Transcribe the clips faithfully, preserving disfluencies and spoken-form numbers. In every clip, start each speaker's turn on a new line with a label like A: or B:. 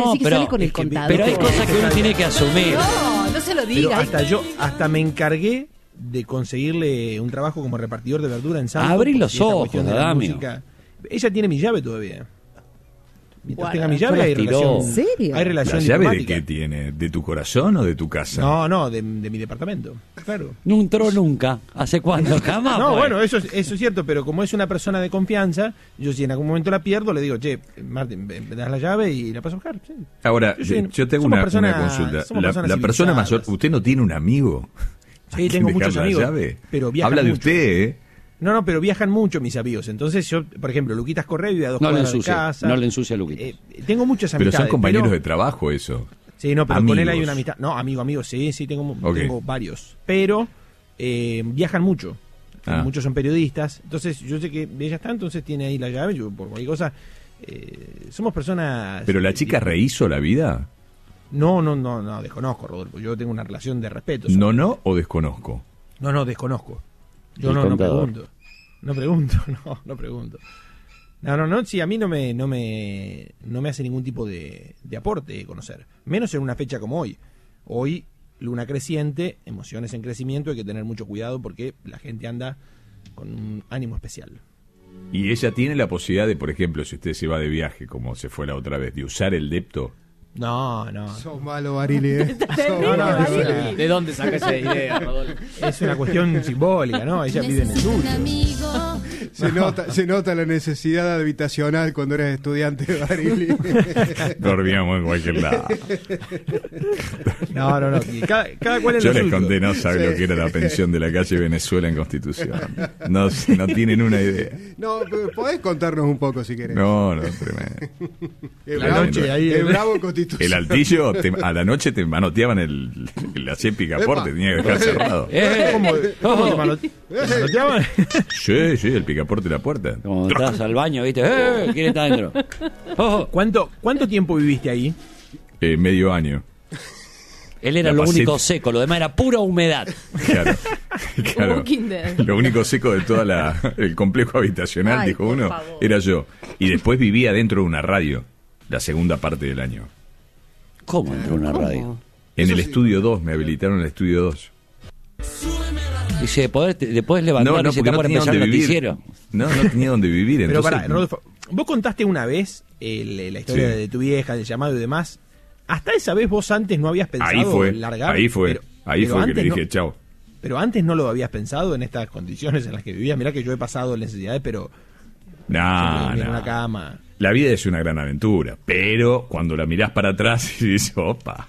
A: a decir que
B: pero,
A: sale con el
C: es que-
A: contador.
B: pero hay cosas que uno tiene que asumir.
A: No, no se lo
C: Pero
A: diga.
C: hasta yo, hasta me encargué de conseguirle un trabajo como repartidor de verdura en Salto.
B: Abrí los
C: porque esta
B: ojos,
C: cuestión de la
B: Adamio.
C: música- Ella tiene mi llave todavía. Mientras
A: Guarda,
C: tenga mi
B: yo
C: llave
B: las
C: hay
B: tiró.
C: relación.
A: ¿En serio?
C: Hay relación
D: ¿La llave de
C: diplomática.
D: qué tiene? ¿De tu corazón o de tu casa?
C: No, no, de, de mi departamento. Claro.
B: No entró nunca. ¿Hace cuándo? Jamás.
C: No,
B: pues.
C: bueno, eso es, eso es cierto, pero como es una persona de confianza, yo si en algún momento la pierdo, le digo, che, Martín, me me das la llave y la paso a buscar. Sí.
D: Ahora,
C: Yo soy-
D: yo tengo
C: somos
D: una,
C: personas-
D: una consulta.
C: somos
D: La,
C: personas
D: la persona
C: civilizadas.
D: mayor, ¿usted no tiene un amigo? ¿A
C: Sí,
D: quien
C: tengo
D: dejar
C: muchos
D: la
C: amigos,
D: llave?
C: pero viajan
D: Habla de
C: mucho.
D: usted, ¿eh?
C: No, no, pero viajan mucho mis amigos. Entonces yo, por ejemplo, Luquitas Correa vive a dos
B: No le
C: cuadras de
B: ensucia,
C: casa.
B: no le ensucia a Luquitas.
C: Eh, tengo muchas
D: Pero
C: amistades.
D: son compañeros
C: pero-
D: de trabajo eso.
C: Sí, no, pero con él hay
D: Amigos.
C: una amistad. No, amigo, amigo, sí, sí, tengo,
D: Ok.
C: tengo varios. Pero eh, viajan mucho.
D: Ah.
C: Muchos son periodistas. Entonces yo sé que ella está, entonces tiene ahí la llave. Yo, por cualquier cosa. eh, somos personas.
D: ¿Pero la chica rehizo la vida?
C: No, no, no, no, desconozco, Rodolfo. Yo tengo una relación de respeto.
D: ¿No, no o desconozco?
C: No, no, desconozco. Yo
B: El
C: no, no
B: contador.
C: pregunto. No pregunto, no, no pregunto. No, no, no, sí, a mí no me, no me, no me hace ningún tipo de, de aporte conocer. Menos en una fecha como hoy. Hoy, luna creciente, emociones en crecimiento, hay que tener mucho cuidado porque la gente anda con un ánimo especial.
D: Y ella tiene la posibilidad de, por ejemplo, si usted se va de viaje, como se fue la otra vez, de usar el depto.
C: No, no.
E: Sos malo, Barili. ¿eh? Sos
C: No, no,
E: malo.
C: es una,
B: ¿De dónde saca esa idea, Rodolfo?
C: es una cuestión simbólica, ¿no? Ella vive en el sur.
E: Se nota, se nota la necesidad habitacional cuando eres estudiante, Barili.
D: Dormíamos en cualquier lado.
C: No, no, no. y Cada, cada cual es
D: Yo
C: lo
D: les
C: suyo.
D: conté, no sabe
E: Sí.
D: lo que era la pensión de la calle Venezuela en Constitución. No, no tienen una idea.
E: No, pero podés contarnos un poco si querés.
D: No, no, tremendo.
E: El
C: La
E: bravo,
C: noche ahí,
E: el
C: ¿eh?
E: bravo Constitución.
D: El altillo, te- a la noche te manoteaban el, el hacer picaporte,
E: Epa.
D: tenía que dejar cerrado.
B: Eh,
C: ¿Cómo, cómo te manote- te manoteaban?
D: Sí, sí, el picaporte de la puerta.
B: Como entras al baño, ¿viste? ¡Eh! ¿Quién está adentro? Ojo.
C: ¿Cuánto, ¿Cuánto tiempo viviste ahí?
D: Eh, medio año.
B: Él era
D: La
B: lo
D: pasé-
B: único seco, lo demás era pura humedad.
D: Claro. Claro.
A: Walking Dead.
D: Lo único seco de todo el complejo habitacional,
A: Ay,
D: dijo
A: por
D: uno,
A: favor.
D: era yo. Y después vivía dentro de una radio, la segunda parte del año.
B: ¿Cómo entró una
A: ¿Cómo?
B: radio?
D: En
E: Eso
D: el
E: sí.
D: estudio dos, me habilitaron el estudio dos.
B: Dice, ¿podés, te podés levantar y se está por empezar el noticiero?
D: No, no tenía dónde vivir.
C: Pero
D: Entonces,
C: pará, Rodolfo, vos contaste una vez el- la historia
D: Sí.
C: de tu vieja, del llamado y demás. Hasta esa vez vos antes no habías pensado
D: ahí fue,
C: largar.
D: ahí fue,
C: pero-
D: ahí
C: pero
D: fue que
C: antes
D: le
C: no-
D: dije, chao.
C: Pero antes no lo habías pensado en estas condiciones en las que vivías. Mirá que yo he pasado necesidades, pero
D: No,
C: dormir en
D: no.
C: una cama.
D: La vida es una gran aventura, pero cuando la mirás para atrás y dices, opa,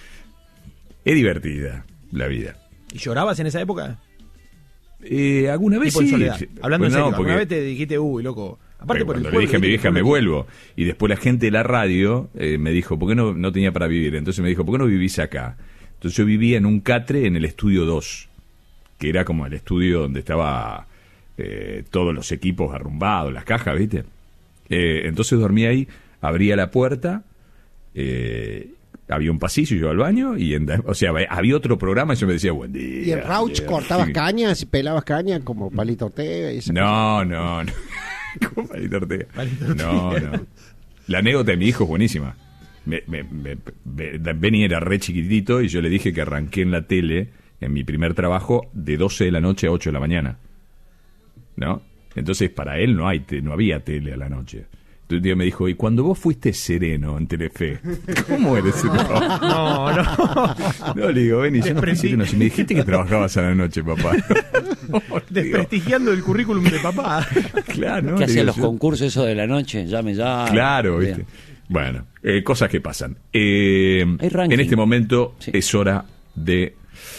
D: es divertida la vida.
C: ¿Y llorabas en esa época?
D: Eh, ¿Alguna vez
C: Tipo en
D: sí?
C: soledad. Hablando
D: Pues
C: en
D: no,
C: serio, alguna
D: porque-
C: vez te dijiste, uy, loco. Aparte
D: Pero
C: por el
D: cuando le
C: pueblo,
D: dije a mi
C: ¿viste?
D: vieja,
C: El
D: me
C: pueblo-
D: vuelvo. Y después la gente de la radio eh, me dijo, ¿por qué no, no tenía para vivir? Entonces me dijo, ¿por qué no vivís acá? Entonces yo vivía en un catre en el estudio dos, que era como el estudio donde estaba eh, todos los equipos arrumbados, las cajas, ¿viste? Eh, entonces dormía ahí, abría la puerta, eh, había un pasillo, yo al baño, y en- o sea, había otro programa y yo me decía, buen día.
F: Y en Rauch
D: yeah".
F: cortabas
D: Sí.
F: cañas y pelabas cañas como Palito Ortega y esa cosa.
D: No, no, no. Como Palito Ortega.
C: Palito Ortega.
D: No, no. La anécdota de mi hijo es buenísima. Me, me, me- me- Benny era re chiquitito y yo le dije que arranqué en la tele, en mi primer trabajo, de doce de la noche a ocho de la mañana. ¿No? Entonces, para él no hay te- no había tele a la noche. Entonces un día me dijo, ¿y cuando vos fuiste sereno en Telefe? ¿Cómo eres? No,
C: No, no.
D: no le digo, Benny, yo no fui
C: Desprendí-
D: sereno. Si me dijiste que trabajabas a la noche, papá. No, digo,
C: Desprestigiando el currículum de papá.
D: claro, ¿no?
B: ¿Qué
D: Le
B: hacían
D: digo,
B: los
D: yo-
B: concursos eso de la noche? Llame ya.
D: Claro,
B: Bien.
D: ¿viste? Bueno, eh, cosas que pasan. Eh,
B: Hay ranking.
D: en este momento
B: Sí.
D: es hora de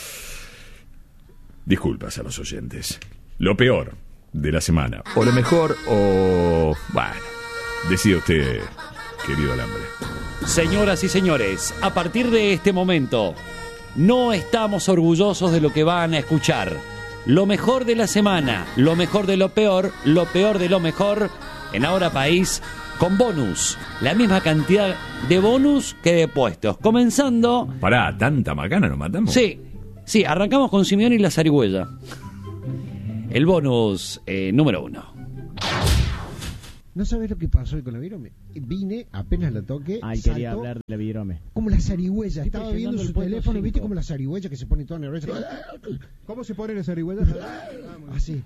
D: disculpas a los oyentes. Lo peor de la semana. O lo mejor, o... Bueno, decida usted, querido Alambre.
B: Señoras y señores, a partir de este momento, no estamos orgullosos de lo que van a escuchar. Lo mejor de la semana, lo mejor de lo peor, lo peor de lo mejor, en Ahora País, con bonus. La misma cantidad de bonus que de puestos. Comenzando...
D: Pará, ¿tanta macana nos matamos?
B: Sí, sí, arrancamos con Simeón y la zarigüeya. El bonus eh, número uno.
F: ¿No sabés lo que pasó con la virome? vine, apenas la toqué,
A: Ay, quería
F: saltó
A: hablar de la virome.
F: como la zarigüeya. Estaba
A: Estoy
F: viendo
A: llenando
F: su
A: el puesto
F: teléfono,
A: cinco.
F: viste como la zarigüeya que se pone toda nerviosa.
E: ¿Cómo se pone la zarigüeya?
F: Así.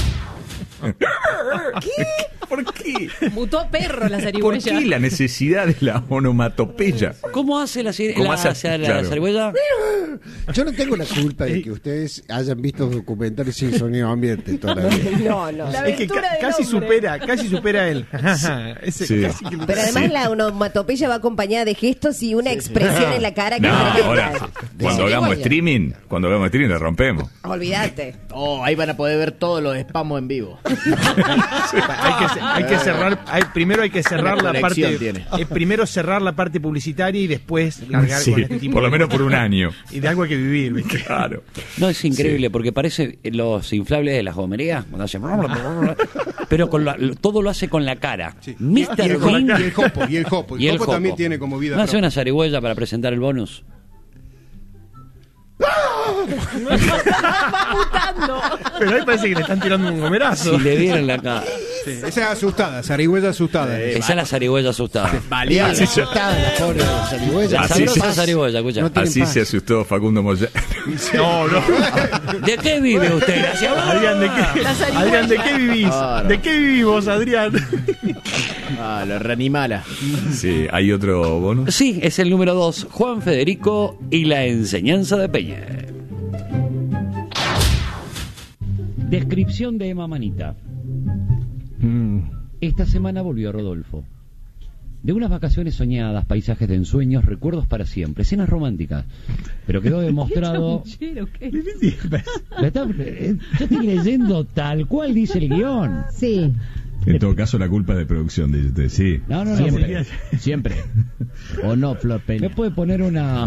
D: ¿Por qué?
G: Mutó a perro la
D: ¿Por
G: zarigüeya.
D: qué la necesidad de la onomatopeya?
B: ¿Cómo hace la, cir-
D: ¿Cómo
B: la,
D: hace?
B: hace la
D: Claro.
B: zarigüeya?
F: Yo no tengo la culpa de que ustedes hayan visto documentales sin sonido ambiente toda la vida.
H: No, no.
G: La
C: Es que
G: aventura
C: ca-
G: del
C: casi
G: hombre.
C: supera, casi supera él. Ese
D: Sí.
C: casi que lo-
H: Pero además
D: Sí.
H: la onomatopeya va acompañada de gestos y una expresión en la cara que
D: No,
H: es tremenda.
D: ahora, cuando hagamos streaming, cuando hagamos streaming la rompemos.
H: Olvídate.
A: Oh, ahí van a poder ver todos los spamos en vivo.
C: hay, que, ce- hay que cerrar, hay, primero hay que cerrar
A: Una
C: la
A: conexión
C: parte,
A: tiene.
C: eh, primero cerrar la parte publicitaria y después largar
D: Sí,
C: con este tipo
D: por lo
C: de
D: menos por
C: cosas.
D: un año.
C: Y de algo hay que vivir, ¿viste?
D: Claro.
B: No, es increíble porque parece los inflables de las gomerías cuando hacen pero con la- todo lo hace con la cara.
E: Sí.
B: mister
E: Y el,
B: Bean
E: y el jopo, y el jopo. El,
B: y el
E: jopo también
B: jopo.
E: tiene como vida.
B: ¿No hace
E: propia.
B: una zarigüeya para presentar el bonus?
G: Va mutando.
C: Pero ahí parece que le están tirando un gomerazo.
B: Si le vieran la cara.
E: Sí, esa es asustada, zarigüeya asustada.
B: Esa es la zarigüeya asustada.
A: Valía.
D: Sí, ya.
F: Está la pobre zarigüeya.
B: La
D: Así
B: sabrosa
D: se-
B: zarigüeya, escucha.
F: No tienen
D: Así
F: paz.
D: se asustó Facundo Moya.
C: No, no.
B: ¿De qué vive usted? Gracias.
C: Adrián, ¿de qué,
G: La zarigüeya.
C: Adrián, ¿de qué vivís?
A: Claro.
C: ¿De qué vivimos, Adrián?
A: Ah, lo reanimala.
D: Sí, hay otro bonus.
B: Sí, es el número dos, Juan Federico y la enseñanza de Peña. Descripción de Emma Manita. Esta semana volvió Rodolfo. De unas vacaciones soñadas, paisajes de ensueños, recuerdos para siempre, escenas románticas. Pero quedó demostrado...
G: Chamuchero, ¿qué?
B: Lo está- eh, Yo estoy leyendo tal cual dice el guión.
H: Sí.
D: En todo caso, la culpa es de producción, dice usted. Sí.
B: No, no, no.
A: Siempre. Siempre. ¿O no, Flor
B: ¿Me
A: Peña?
B: puede poner una...?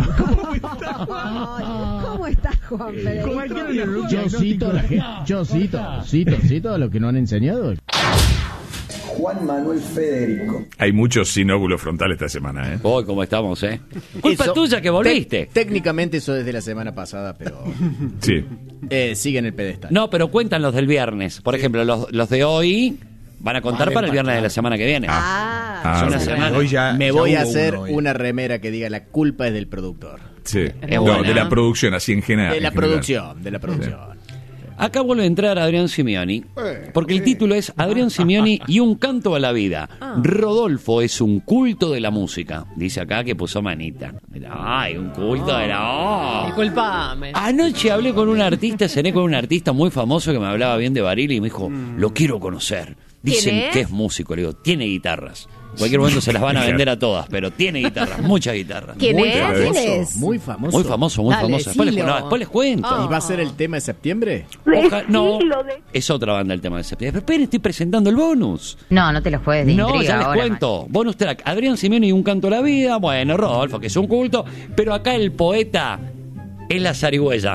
H: ¿Cómo estás, Juan Federico?
A: Yo cito, la gente- yo cito, cito, cito lo que no han enseñado.
I: Juan Manuel Federico.
D: Hay muchos sin óvulo frontal esta semana, ¿eh?
B: Hoy, ¿cómo estamos, eh? Culpa
A: Eso-
B: tuya que volviste.
A: Te- técnicamente eso desde la semana pasada, pero
D: Sí.
A: eh, sigue en el pedestal.
B: No, pero cuentan los del viernes. Por ejemplo, los, los de hoy van a contar
A: Vale,
B: para el viernes
A: claro.
B: de la semana que viene.
H: Ah.
D: Ah,
B: Son una
D: ok.
B: semana.
C: Hoy ya,
A: Me
C: ya
A: voy a
C: hubo
A: hacer
C: uno hoy.
A: una remera que diga la culpa es del productor.
D: Sí.
B: Es
D: No,
B: buena.
D: de la producción, así en general.
A: De la
D: en general.
A: producción, de la producción.
B: Acá vuelve a entrar Adrián Simeoni, porque el título es Adrián Simeoni y un canto a la vida. Rodolfo es un culto de la música. Dice acá que puso manita. Ay, un culto de la... oh.
G: Disculpame.
B: Anoche hablé con un artista, cené con un artista muy famoso que me hablaba bien de Barili y me dijo, lo quiero conocer. Dicen
G: ¿Quién es?
B: que es músico. Le digo, tiene guitarras. En cualquier momento se las van a vender a todas, pero tiene guitarras, muchas guitarras.
H: ¿Quién
A: Muy
H: es?
A: famoso,
H: ¿Quién es?
A: Muy famoso.
B: Muy famoso, muy
G: Dale,
B: famoso. Después les,
G: decilo.
B: no, después les cuento.
G: Ah.
A: ¿Y va a ser el tema de septiembre?
B: Oja- no, es otra banda el tema de septiembre. Pero esperen, estoy presentando el bonus.
J: No, no te los juegues de
B: No,
J: intriga
B: ya les
J: ahora,
B: cuento. Bonus track. Adrián Simeoni y un canto a la vida. Bueno, Rodolfo, que es un culto. Pero acá el poeta es la zarigüeya.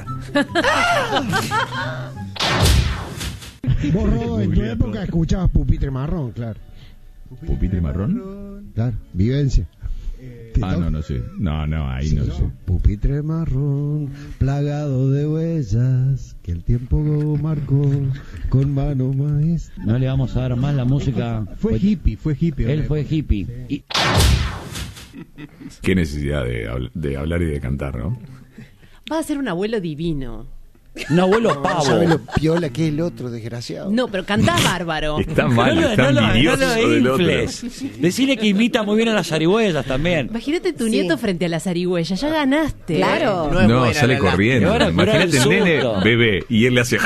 F: Vos, Rodo, en tu época escuchabas Pupitre Marrón, claro.
D: ¿Pupitre marrón?
F: Claro, vivencia. ¿Te
D: Ah,
F: toca?
D: no, no sé. No, no, ahí no sé.
F: Pupitre marrón, plagado de huellas, que el tiempo marcó con mano maestra.
B: No le vamos a dar más la música.
E: Fue hippie, fue hippie.
B: Él fue hippie. Y
D: Qué necesidad de, habl- de hablar y de cantar, ¿no?
G: Va a ser un abuelo divino.
B: un abuelo pavo.
F: ¿Sabes lo piola que es el otro, desgraciado?
G: No, pero cantás bárbaro.
D: Está mal,
B: No lo-
D: está
B: no lo- no
D: envidioso
B: lo
D: del otro.
B: infles. Decirle que imita muy bien a las zarigüeyas también.
G: Imagínate tu
H: Sí.
G: nieto frente a la zarigüeya. Ya ganaste.
H: Claro.
A: No es
D: No,
A: buena
D: sale
A: la- la-
D: corriendo.
B: Le van a curar
D: Imagínate
B: el
D: el nene,
B: susto.
D: bebé, y él le hace...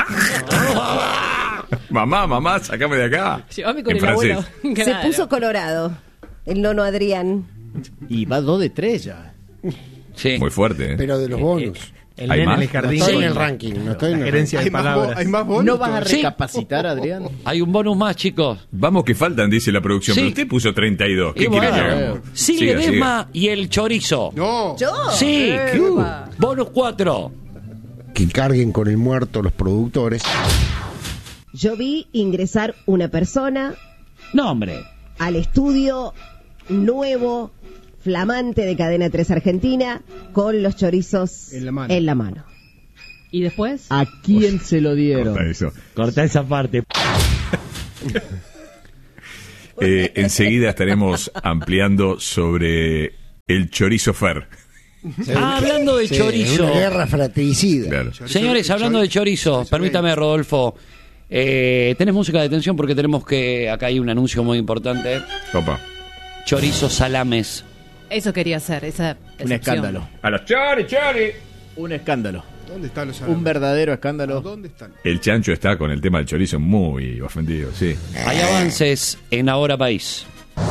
D: mamá, mamá, sacame de acá.
G: Llévame con
D: En
G: el
D: francés.
G: abuelo.
H: Se
G: Claro.
H: puso colorado. El nono Adrián.
A: Y va dos de tres ya.
B: Sí.
D: Muy fuerte, ¿eh?
F: Pero de los bonus.
C: El
D: ¿Hay
C: nene
D: más?
C: en el
F: No
C: jardín.
F: estoy en
B: Sí.
F: el ranking, no estoy en
C: La
F: el
C: gerencia
F: ranking.
C: de
E: Hay más, bo-
C: palabras.
E: hay más bonus.
A: ¿No vas a
B: Sí.
A: recapacitar, Adrián?
B: Hay un bonus más, chicos.
D: Vamos que faltan, dice la producción.
B: Sí.
D: Pero usted puso treinta y dos. ¿Qué
B: Y
D: quiere
B: bueno,
D: que hagamos?
B: Sigue
D: Siga, siga.
B: Desma y el chorizo.
E: No.
H: ¿Yo?
B: Sí.
G: Epa.
B: Bonus cuatro.
F: Que carguen con el muerto los productores.
H: Yo vi ingresar una persona
B: No, hombre.
H: al estudio nuevo, flamante de Cadena tres Argentina, con los chorizos
E: En la mano.
H: en la mano.
G: ¿Y después?
A: ¿A quién se lo dieron?
D: Corta eso.
B: Corta esa parte.
D: Eh, enseguida estaremos ampliando sobre el chorizo Fer.
B: Ah, hablando de
J: Sí,
B: chorizo.
J: una guerra fratricida.
D: Claro.
B: Señores, hablando de chorizo, permítame, Rodolfo. Eh, tenés música de tensión porque tenemos que. Acá hay un anuncio muy importante.
D: Opa.
B: Chorizo salames.
G: Eso quería hacer, esa
A: Un
G: excepción.
A: escándalo.
D: A los chori, chori.
A: Un escándalo.
E: ¿Dónde están los
A: Un verdadero escándalo.
E: ¿Dónde están?
D: El chancho está con el tema del chorizo muy ofendido, sí.
B: Hay avances en Ahora País.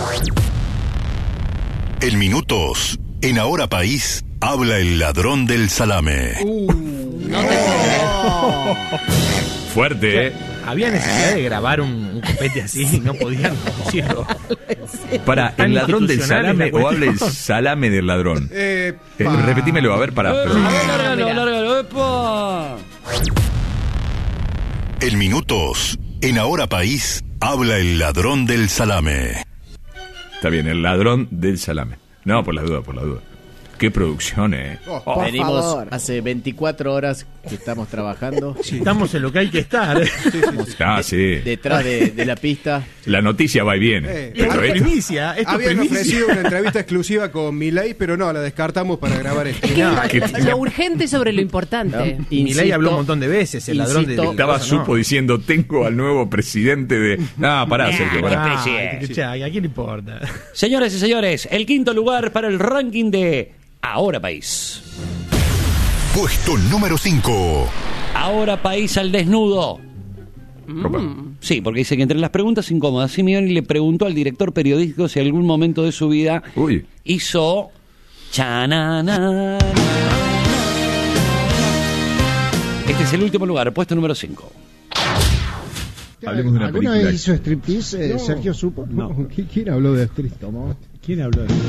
K: En minutos, en Ahora País, habla el ladrón del salame.
D: Fuerte, ¿eh?
C: Había necesidad de grabar un, un copete así y no podían decirlo.
D: Para,
C: Tan
D: ¿el ladrón del
C: institucional
D: salame
C: es la
D: o habla el
C: cuestión.
D: salame del ladrón?
E: Eh,
D: Eh,
E: pa-
D: repetímelo, a ver, para.
B: Eh, lárgalo, lárgalo, epa.
K: En minutos, en Ahora País, habla el ladrón del salame.
D: Está bien, el ladrón del salame. No, por la duda, por la duda. Qué producción, eh.
E: Oh,
H: Por
A: Venimos
H: favor.
A: hace veinticuatro horas que estamos trabajando.
C: Estamos en lo que hay que estar.
D: Ah, sí.
A: Detrás de, de la pista.
D: La noticia va y viene.
E: Eh,
C: Esto
D: Pero
C: es
D: esto-
C: primicia, esto es
E: Habían
C: primicia.
E: ofrecido una entrevista exclusiva con Milei, pero no, la descartamos para grabar esto.
G: Que
D: ¿Qué-
G: lo urgente sobre lo importante.
C: Y Milei habló un montón de veces, el ladrón de...
A: insisto,
C: de-
D: Estaba
C: cosa, ¿no?
D: Supo diciendo, tengo al nuevo presidente de... Ah, pará, Sergio, pará.
C: Ah, escuchá, ¿a quién le importa?
B: Señores y señores, el quinto lugar para el ranking de Ahora País.
K: Puesto número cinco.
B: Ahora País al desnudo.
D: Opa.
B: Sí, porque dice que entre las preguntas incómodas, Simeoni le preguntó al director periodístico si en algún momento de su vida
D: Uy.
B: hizo... chanana. Este es el último lugar, puesto número cinco.
D: Hablemos de una
J: ¿Alguna
D: película.
J: vez hizo striptease, eh,
E: No.
J: Sergio Supo?
F: No. ¿Qui- ¿Quién habló de actriz? ¿Quién habló de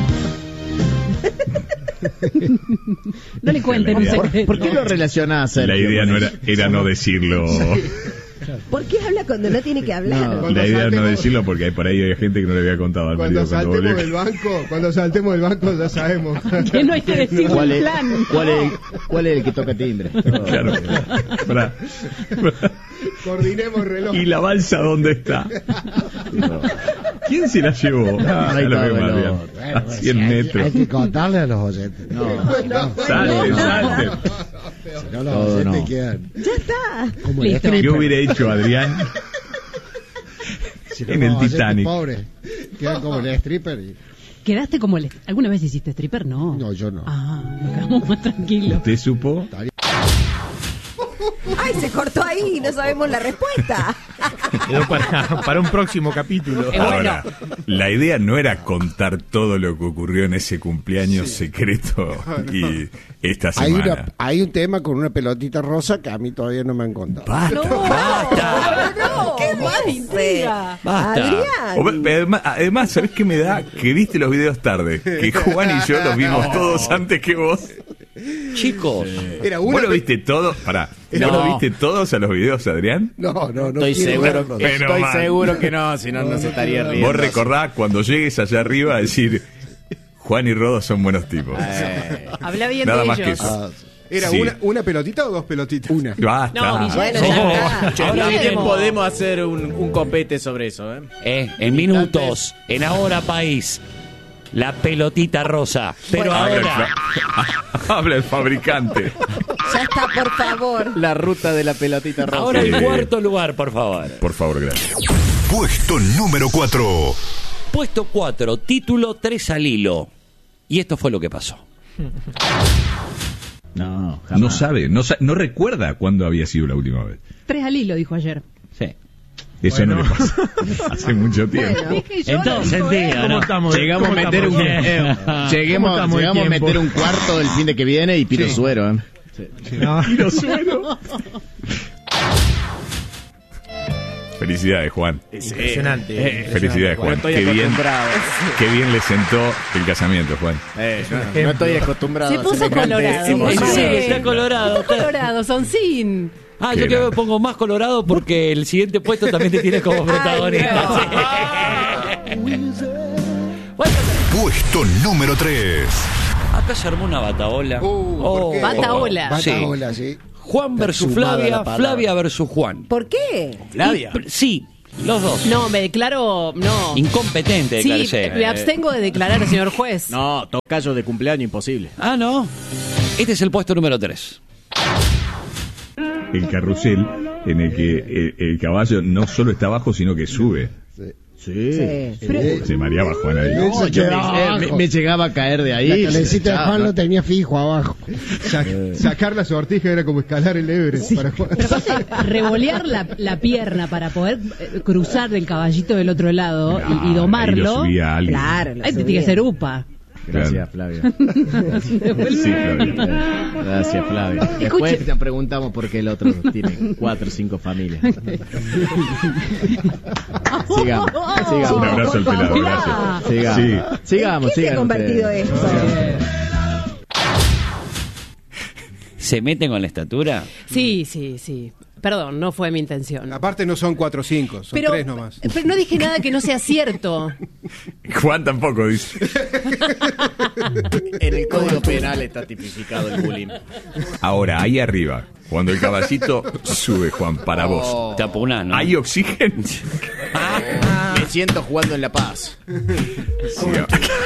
G: No le cuenten un secreto.
A: ¿Por qué lo relacionás, Sergio?
D: La idea no era, era no decirlo.
H: ¿Por qué habla cuando no tiene que hablar?
E: Cuando
D: La idea era no
E: saltemos-
D: decirlo porque hay por ahí hay gente que no le había contado al
E: Cuando
D: marido cuando
E: saltemos
D: volvió.
E: del banco, cuando saltemos del banco ya sabemos.
G: Que no hay que decir
A: ¿Cuál
G: un
A: es,
G: plan.
A: cuál, es, ¿Cuál es el que toca timbre?
D: Claro. Pará.
E: Coordinemos el reloj.
D: ¿Y la balsa dónde está? ¿Quién se la llevó? Ah,
A: Ahí
D: ya lo
A: está,
D: veo más
A: bueno.
D: bien. A cien metros.
J: Hay que contarle a los oyentes.
A: No,
D: Salte, salte.
J: Si no, los
A: Todo
J: oyentes
A: no.
J: quedan
H: Ya está.
J: como el
G: Listo.
J: stripper.
D: ¿Qué hubiera hecho Adrián
J: Si no,
D: en el
J: los oyentes
D: Titanic?
J: pobres quedan como el stripper. Y...
G: ¿Quedaste como el... ¿Alguna vez hiciste stripper? No.
J: No, yo no.
G: Ah, nos quedamos más tranquilos.
D: ¿Usted supo?
H: Ay, se cortó ahí, no sabemos la respuesta.
C: Quedó para, para un próximo capítulo.
G: Eh, bueno.
D: Ahora, la idea no era contar todo lo que ocurrió en ese cumpleaños secreto y esta
J: Hay,
D: semana.
J: una, hay un tema con una pelotita rosa que a mí todavía no me han contado.
D: Basta,
H: No,
B: basta.
H: no,
G: ¿Qué
H: no,
G: más
H: no,
G: intriga?
B: Basta.
D: O-
H: Adrián.
D: Además, además, ¿sabés qué me da? Que viste los videos tarde. Que Juan y yo los vimos todos antes que vos.
B: Chicos,
E: Era
D: ¿Vos
E: una
D: lo viste todo? Pará. ¿Vos
A: No.
D: lo viste todos a los videos, Adrián?
J: No, no, no.
A: Estoy
J: quiero
A: seguro,
J: verlo.
D: Pero
A: estoy
D: mal.
A: seguro que no, si no, no se estaría riendo.
D: Vos recordás cuando llegues allá arriba a decir Juan y Rodo son buenos tipos.
A: Eh,
G: Habla bien
D: Nada
G: de
D: más
G: ellos.
D: que eso.
E: ¿Era
D: Sí.
E: una, una pelotita o dos pelotitas?
J: Una.
D: Basta.
G: No, Guillermo.
H: Bueno, ya está.
A: che,
B: Ahora
A: también
B: bien.
A: podemos hacer un, un copete sobre eso, ¿eh?
B: eh, en minutos, en Ahora País, la pelotita rosa. Pero
D: Habla el,
B: ahora,
D: fa- Habla el fabricante.
H: Ya está, por favor.
A: La ruta de la pelotita rosa.
B: ahora el
D: Eh.
B: cuarto lugar, por favor.
D: Por favor, gracias.
K: Puesto número cuatro.
B: Puesto cuatro, título tres al hilo. Y esto fue lo que pasó.
A: No, jamás.
D: No sabe, no, sa- no recuerda cuándo había sido la última vez.
G: Tres al hilo, dijo ayer.
B: Sí.
D: Eso
C: Bueno.
D: no le pasa hace mucho tiempo.
G: Dije yo,
B: Entonces,
G: lo dijo él.
B: diga,
C: ¿Cómo
B: ¿no?
C: estamos?
A: Llegamos a
C: ¿Cómo
A: meter un,
C: estamos?
A: eh,
C: ¿Cómo
A: lleguemos,
C: estamos de
A: llegamos a
C: tiempo?
A: meter un cuarto del fin de que viene y piro
C: Sí.
A: suero, ¿eh?
C: No.
D: Felicidades, Juan.
C: Impresionante.
A: Eh,
C: impresionante.
D: Felicidades,
A: No
D: Juan.
A: estoy
D: Qué bien,
A: acostumbrado.
D: qué bien le sentó el casamiento, Juan.
A: Eh, no, no estoy acostumbrado
G: Se
A: a
G: puso
A: semejante
G: colorado.
A: emoción.
B: Sí, está colorado.
G: Está colorado, son sin.
B: Ah,
D: Qué
B: yo que
D: grande.
B: me pongo más colorado porque el siguiente puesto también te tiene como protagonista. Sí. Bueno,
K: Puesto número tres.
B: acá se armó una bataola.
E: Uh, ¿por qué?
G: Bataola.
J: Bata
B: Sí.
J: hola, sí.
B: Juan versus
J: Está sumada
B: Flavia,
J: la palabra.
B: Flavia versus Juan.
H: ¿Por qué?
A: Flavia.
B: Y- sí, Los dos.
G: No, me declaro. No.
B: Incompetente,
G: Sí,
B: declárese.
G: me abstengo de declarar, señor juez.
A: No, tocayo de cumpleaños imposible.
B: Ah, no. Este es el puesto número tres.
D: El carrusel en el que el, el caballo no solo está abajo, sino que sube.
A: Sí.
H: Sí.
J: Pero-
D: Se mareaba Juan ahí.
J: No,
A: No,
J: se
A: yo
J: quedaba
A: me, eh,
J: abajo.
A: me- me llegaba a caer de ahí.
J: La
A: se
J: calecita de
A: echaba,
J: Juan
A: ¿no?
J: lo tenía fijo abajo.
E: Sa- sacar la sortija era como escalar el Everest para Juan.
G: Pero aparte, revolear la, la pierna para poder eh, cruzar el caballito del otro lado y- y,
D: Ah, ahí
G: domarlo.
D: lo subía alguien.
H: Claro, lo
G: Ahí te tiene
H: subía.
G: que ser upa.
A: Gracias, Flavia.
D: Sí, Flavio.
A: Gracias, Flavia. Después te preguntamos por qué el otro tiene cuatro o cinco familias. Sigamos, sigamos.
D: Un abrazo al pelado,
G: Mirá.
D: gracias.
A: Sigamos,
D: Sí.
A: sigamos,
H: ¿Qué se ha
A: sigan
H: convertido
A: ustedes.
H: esto?
B: ¿Se meten con la estatura?
G: Sí, sí, sí. Perdón, no fue mi intención.
E: Aparte no son cuatro o cinco, son
G: Pero,
E: tres nomás.
G: pero no dije nada que no sea cierto.
D: Juan tampoco dice.
A: En el Código Penal está tipificado el bullying.
D: Ahora, ahí arriba, cuando el caballito sube, Juan, para vos.
B: Te apunás, ¿no?
D: ¿Hay oxígeno?
A: Me siento jugando en La Paz.
D: Siga.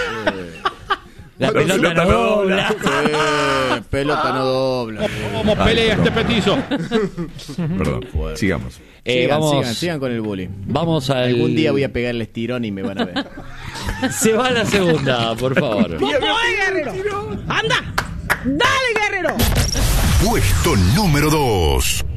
B: La
D: La
B: pelota
D: pelota
B: no
D: no
B: dobla.
A: Eh, pelota no dobla.
C: ¿Cómo pelea este petizo?
D: Perdón, sigamos.
B: Eh,
A: sigan,
B: vamos,
A: sigan, sigan con el bullying.
B: vamos al...
A: Algún día voy a pegarle estirón y me van a ver.
B: Se va a la segunda, por favor.
G: ¡Anda! ¡Dale, guerrero!
K: Puesto número dos.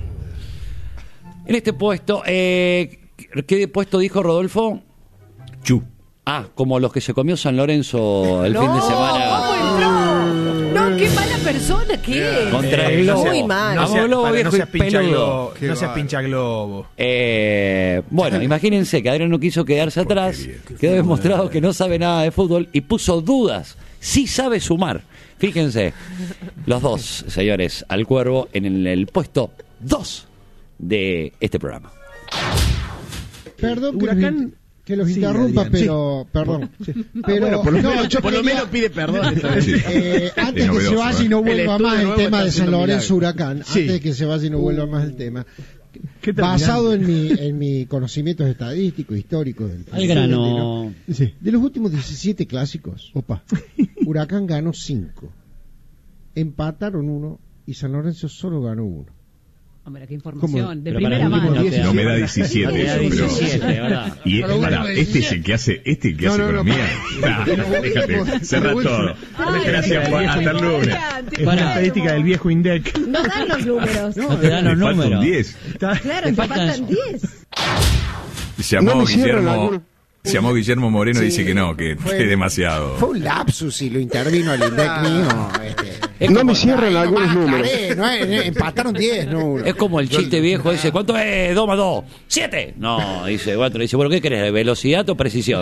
B: En este puesto, eh, ¿qué puesto dijo Rodolfo?
D: Chu.
B: Ah, como los que se comió San Lorenzo el fin de semana
G: No, no, qué mala persona que es.
B: contra
C: Eh,
B: el
C: no
B: Globo.
C: seas-
H: Muy mal.
C: No
B: Vamos,
C: seas,
B: Globo
C: para,
B: viejo
C: no
B: y
C: seas pincha
B: peludo.
C: globo.
E: Qué
C: No seas
E: bárbaro.
C: pincha globo.
B: Eh, bueno, imagínense que Adrián no quiso quedarse atrás,
D: Porquería.
B: quedó demostrado que no sabe nada de fútbol y puso dudas. Sí sabe sumar. Fíjense, los dos, señores, al Cuervo en el, el puesto dos de este programa.
J: Perdón que,
E: Huracán-
J: los, que los
E: Sí,
J: interrumpa,
E: Adrián,
J: pero... Perdón. Pero,
A: Bueno, por lo
J: no,
A: menos,
J: yo
A: por lo
J: quería-
A: menos pide perdón. esta vez.
D: Sí.
J: Eh, antes
D: Es
J: que se
D: novedoso,
J: vaya y no
D: ¿eh?
J: vuelva
A: El
J: más el
A: estudio
J: tema
A: nuevo
J: de
A: está
J: San
A: haciendo
J: Lorenzo
A: milagros.
J: Huracán,
E: Sí.
J: antes de que se vaya y no vuelva más el tema,
E: ¿Qué tal,
J: basado
E: Adrián?
J: en mi, en mi conocimientos estadísticos, históricos del
B: Al grano.
J: Sí. De los últimos diecisiete clásicos, opa, Huracán ganó cinco, empataron uno y San Lorenzo solo ganó uno.
G: Hombre, qué información. De
A: Pero
G: primera
A: para el
G: mano.
A: último
D: No me da
A: No
D: diecisiete,
A: te da
D: eso, pero...
A: diecisiete, ¿verdad?
D: Y
J: Para lo
D: pará,
J: último
D: este es el que hace, este es el que
E: No,
D: hace
E: no, no,
D: economía.
E: para.
D: Nah,
E: Pero lo
D: déjate,
E: último-
D: cerra
E: lo
D: todo.
E: último-
D: Gracias, Juan, hasta el lunes.
C: Es una estadística del viejo INDEC.
H: No dan los números.
B: No te dan
D: Le
B: los
D: falta un
B: números.
D: diez.
H: Claro,
B: Te
H: te
B: faltan-
H: faltan diez.
D: Llamó
J: No me cierran
D: Guillermo,
J: algunos-
D: llamó Guillermo Moreno y
J: Sí,
D: dice que no, que
J: fue-
D: es demasiado.
J: Fue un lapsus y lo intervino el INDEC mío. Este.
B: Es como,
J: cierran algunos números. No, eh, empataron diez, no uno.
B: es como el chiste viejo, dice, ¿cuánto es dos más dos? ¡Siete! No, dice cuatro. Dice, bueno, ¿qué querés? ¿Velocidad o precisión?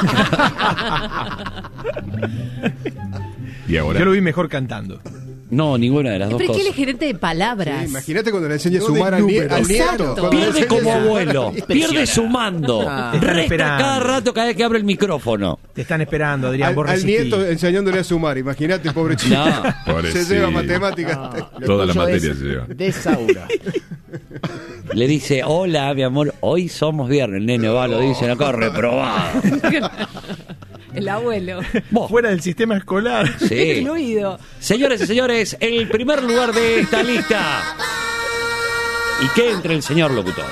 D: Y ahora.
C: Yo lo vi mejor cantando.
B: No, ninguna de las dos
G: Pero es que él es
B: cosas.
G: gerente de palabras.
E: Sí, imagínate cuando le enseñe a
J: No
E: sumar
J: de
E: al, nie-
J: números.
E: al nieto.
G: Exacto.
E: Cuando le
B: Pierde
E: enseñe
B: como
E: a-
B: abuelo, pierde sumando, resta
C: esperando.
B: cada rato cada vez que abre el micrófono.
C: Te están esperando, Adrián.
E: Al,
C: vos
E: al
C: resistí.
E: nieto enseñándole a sumar, imagínate, pobre chico.
B: No.
E: Se
D: Pobrecito.
E: lleva matemáticas.
D: Toda la materia se lleva.
A: Desaura.
B: Le dice, hola, mi amor, hoy somos viernes. El nene va, lo dice acá, reprobado.
G: El abuelo.
B: Vos,
C: Fuera del sistema escolar.
B: sí.
G: Incluido.
B: Señores y señores, el primer lugar de esta lista. Y que entre el señor locutor.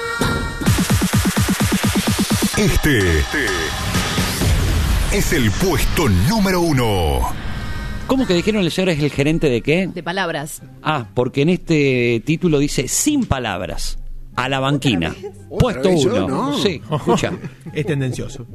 K: Este es el puesto número uno.
B: ¿Cómo que dijeron el señor es el gerente de qué?
G: De palabras.
B: Ah, porque en este título dice sin palabras. A la banquina. Puesto
J: vez yo?
B: uno.
J: No.
B: Sí, escucha.
C: Es tendencioso.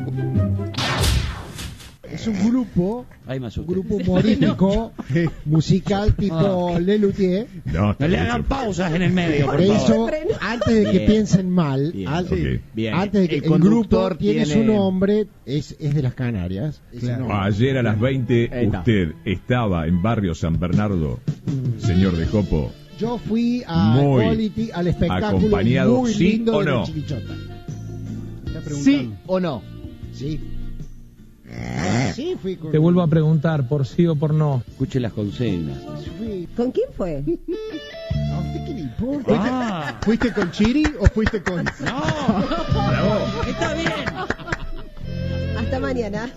J: Es un grupo,
B: Ahí me
J: un
B: asusté.
J: grupo humorístico, musical tipo Lelutier.
D: No, está
A: No le
D: bien,
A: hagan
D: eso.
A: pausas en el medio, por
J: Por
A: favor.
J: eso, antes de que
A: Bien.
J: piensen mal,
A: Bien.
J: al-
D: Ok.
A: Bien.
J: antes de que
A: El
J: el, grupo
A: conductor
J: tiene,
A: tiene-
J: su nombre, es, es de las Canarias. ese
E: Claro.
J: nombre.
D: Ayer a las veinte
A: Ahí está.
D: usted estaba en Barrio San Bernardo, señor de Jopo.
J: Yo fui a
D: Muy
J: Quality, al espectáculo
D: acompañado,
J: muy
D: ¿sí
J: lindo
D: o
J: de
D: no?
J: la Chilichota. Está preguntando.
A: ¿Sí o no?
J: Sí. Sí, fui con...
L: Te vuelvo a preguntar por sí o por no.
B: Escuche las consignas.
J: fui-
H: ¿Con quién fue?
J: ¿A usted usted qué le importa?
B: Ah.
J: ¿Fuiste con Chiri o fuiste con...?
B: No, está bien.
H: Hasta mañana.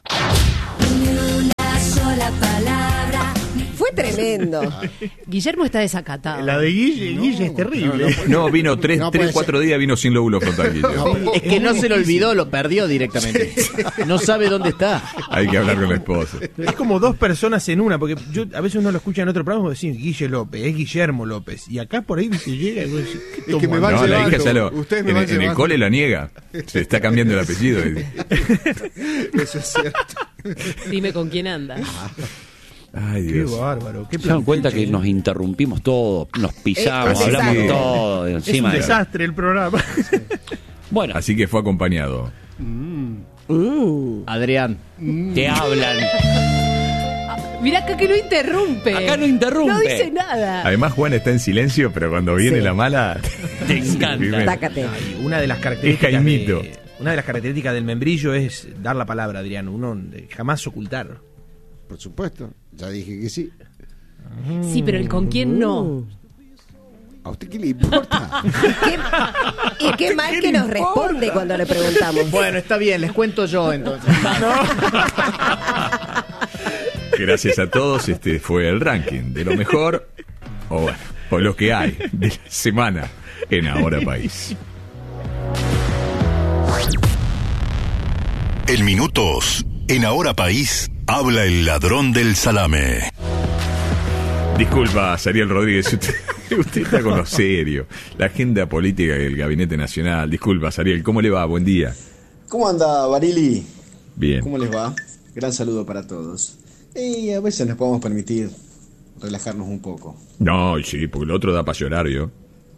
L: Una sola palabra.
H: Fue tremendo.
G: Guillermo está desacatado.
C: La de Guille, Guille es terrible.
D: No, vino tres,
J: No
D: tres
J: puede
D: cuatro días, vino sin lóbulo frontal. Guille.
A: Es que no se lo olvidó, lo perdió directamente. No sabe dónde está.
D: Hay que hablar con la esposa.
C: Es como dos personas en una, porque yo a veces uno lo escucha en otro programa y decís Guille López, es Guillermo López. Y acá por ahí se llega y vos decís, ¿qué
E: Es que me
C: tomó?
E: van
D: No, la
E: llevando.
D: hija ya lo,
E: Ustedes me
D: en,
E: van
D: en el
E: llevando.
D: cole la niega. Se está cambiando el apellido.
E: Eso es cierto.
G: Dime con quién anda.
D: Ay,
C: Qué
D: Dios.
C: bárbaro. Qué
B: Se dan cuenta
C: planteche,
B: que
C: ¿eh?
B: nos interrumpimos todo, nos pisamos,
H: Eh,
B: hablamos
H: exacto.
B: todo
C: Es
B: encima
C: un
B: de-
C: desastre el programa.
B: Bueno,
D: Así que fue acompañado.
A: Adrián.
B: te hablan.
G: Mirá acá que no interrumpe.
B: Acá no interrumpe.
G: No dice nada.
D: Además, Juan está en silencio, pero cuando viene
H: Sí.
D: la mala.
B: Te encanta.
H: Tácate.
C: Ay, una de las características
D: Es Jaimito.
C: de- una de las características del membrillo es dar la palabra, Adrián. Uno eh, jamás ocultar.
J: Por supuesto, ya dije que sí.
G: Sí, pero el con quién no.
J: ¿A usted qué le importa?
H: ¿Qué- y qué mal que nos responde cuando le preguntamos.
A: Bueno, está bien, les cuento yo entonces.
D: Gracias a todos, este fue el ranking de lo mejor, o bueno, o lo que hay de la semana en Ahora País.
K: En minutos, en Ahora País, habla el ladrón del salame.
D: Disculpa, Sariel Rodríguez, usted, usted está con lo serio. La agenda política del Gabinete Nacional. Disculpa, Sariel, ¿cómo le va? Buen día.
M: ¿Cómo anda, Barili?
D: Bien.
M: ¿Cómo les va? Gran saludo para todos. Y a veces nos podemos permitir relajarnos un poco.
D: No, sí, porque el otro da para llorar, yo.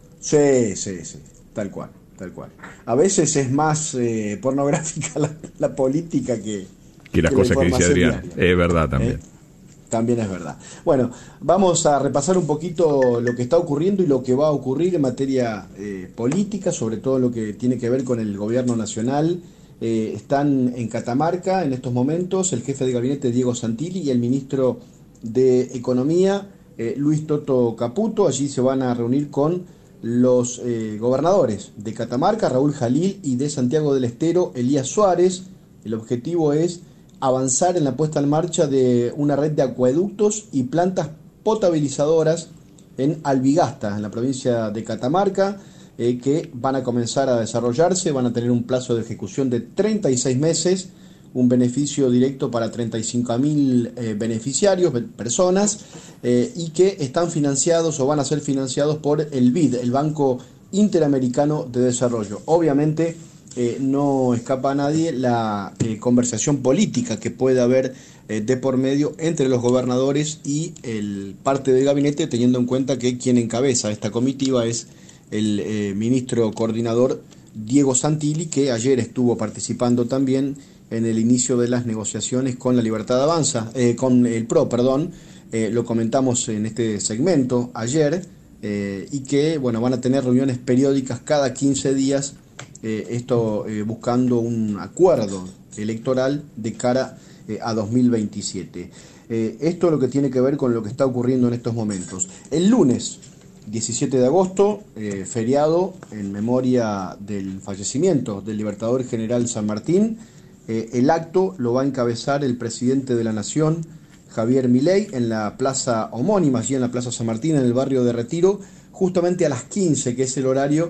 M: Sí, sí, sí, tal cual, tal cual. A veces es más eh, pornográfica la, la política que,
D: Que las
M: la
D: cosas que dice
M: información
D: Adrián.
M: diaria.
D: Es verdad también.
M: Eh, También es verdad. Bueno, vamos a repasar un poquito lo que está ocurriendo y lo que va a ocurrir en materia eh, política, sobre todo lo que tiene que ver con el gobierno nacional. Eh, están en Catamarca en estos momentos el jefe de gabinete Diego Santilli y el ministro de Economía eh, Luis Toto Caputo. Allí se van a reunir con los eh, gobernadores de Catamarca, Raúl Jalil, y de Santiago del Estero, Elías Suárez. El objetivo es avanzar en la puesta en marcha de una red de acueductos y plantas potabilizadoras en Albigasta, en la provincia de Catamarca, eh, que van a comenzar a desarrollarse, van a tener un plazo de ejecución de treinta y seis meses, un beneficio directo para treinta y cinco mil eh, beneficiarios, personas, eh, y que están financiados o van a ser financiados por el B I D, el Banco Interamericano de Desarrollo. Obviamente, Eh, no escapa a nadie la eh, conversación política que puede haber eh, de por medio entre los gobernadores y el parte del gabinete, teniendo en cuenta que quien encabeza esta comitiva es el eh, ministro coordinador Diego Santilli, que ayer estuvo participando también en el inicio de las negociaciones con la Libertad Avanza, eh, con el P R O, perdón, eh, lo comentamos en este segmento ayer, eh, y que bueno, van a tener reuniones periódicas cada quince días. Eh, esto eh, buscando un acuerdo electoral de cara eh, a dos mil veintisiete. Eh, esto es lo que tiene que ver con lo que está ocurriendo en estos momentos. El lunes diecisiete de agosto, eh, feriado en memoria del fallecimiento del Libertador General San Martín, eh, el acto lo va a encabezar el presidente de la Nación, Javier Milei, en la plaza homónima, allí en la Plaza San Martín, en el barrio de Retiro, justamente a las quince, que es el horario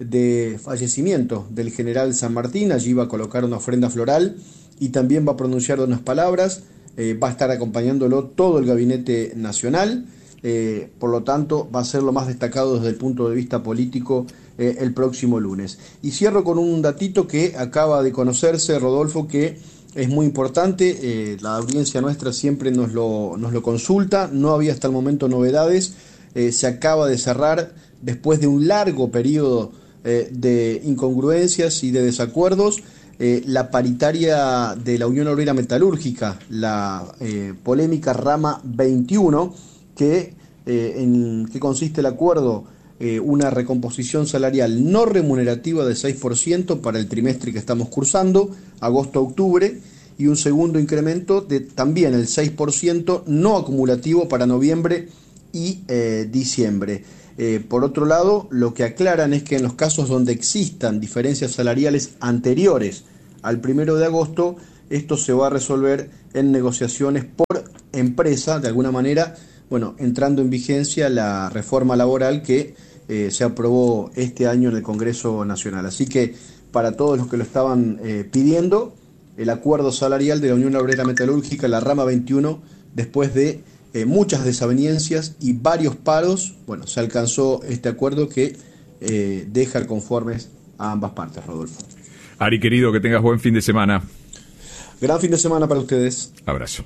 M: de fallecimiento del general San Martín. Allí va a colocar una ofrenda floral y también va a pronunciar unas palabras. Eh, va a estar acompañándolo todo el gabinete nacional, eh, por lo tanto va a ser lo más destacado desde el punto de vista político eh, el próximo lunes. Y cierro con un datito que acaba de conocerse, Rodolfo, que es muy importante. Eh, la audiencia nuestra siempre nos lo, nos lo consulta, no había hasta el momento novedades. Eh, se acaba de cerrar, después de un largo periodo eh, de incongruencias y de desacuerdos, eh, la paritaria de la Unión Obrera Metalúrgica, la eh, polémica rama veintiuno, que, eh, en qué consiste el acuerdo, eh, una recomposición salarial no remunerativa de seis por ciento para el trimestre que estamos cursando, agosto-octubre, y un segundo incremento de también el seis por ciento no acumulativo para noviembre y eh, diciembre. Eh, por otro lado, lo que aclaran es que en los casos donde existan diferencias salariales anteriores al primero de agosto, esto se va a resolver en negociaciones por empresa, de alguna manera, bueno, entrando en vigencia la reforma laboral que eh, se aprobó este año en el Congreso Nacional. Así que para todos los que lo estaban eh, pidiendo, el acuerdo salarial de la Unión Obrera Metalúrgica, la rama veintiuno, después de Eh, muchas desavenencias y varios paros, bueno, se alcanzó este acuerdo que eh, deja conformes a ambas partes, Rodolfo.
D: Ari, querido, que tengas buen fin de semana.
M: Gran fin de semana para ustedes.
D: Abrazo.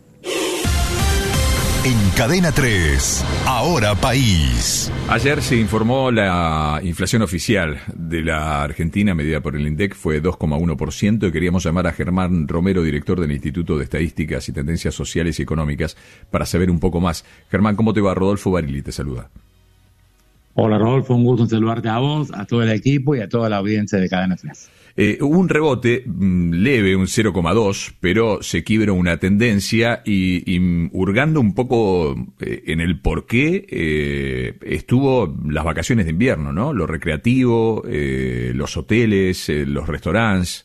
K: En Cadena tres, Ahora País.
D: Ayer se informó la inflación oficial de la Argentina, medida por el INDEC, fue dos coma uno por ciento, y queríamos llamar a Germán Romero, director del Instituto de Estadísticas y Tendencias Sociales y Económicas, para saber un poco más. Germán, ¿cómo te va? Rodolfo Barili te saluda.
N: Hola Rodolfo, un gusto en saludarte a vos, a todo el equipo y a toda la audiencia de Cadena tres.
D: Eh, hubo un rebote mmm, leve, un cero coma dos, pero se quiebra una tendencia y, y hurgando un poco eh, en el por qué eh, estuvo las vacaciones de invierno, ¿no? Lo recreativo, eh, los hoteles, eh, los restaurantes.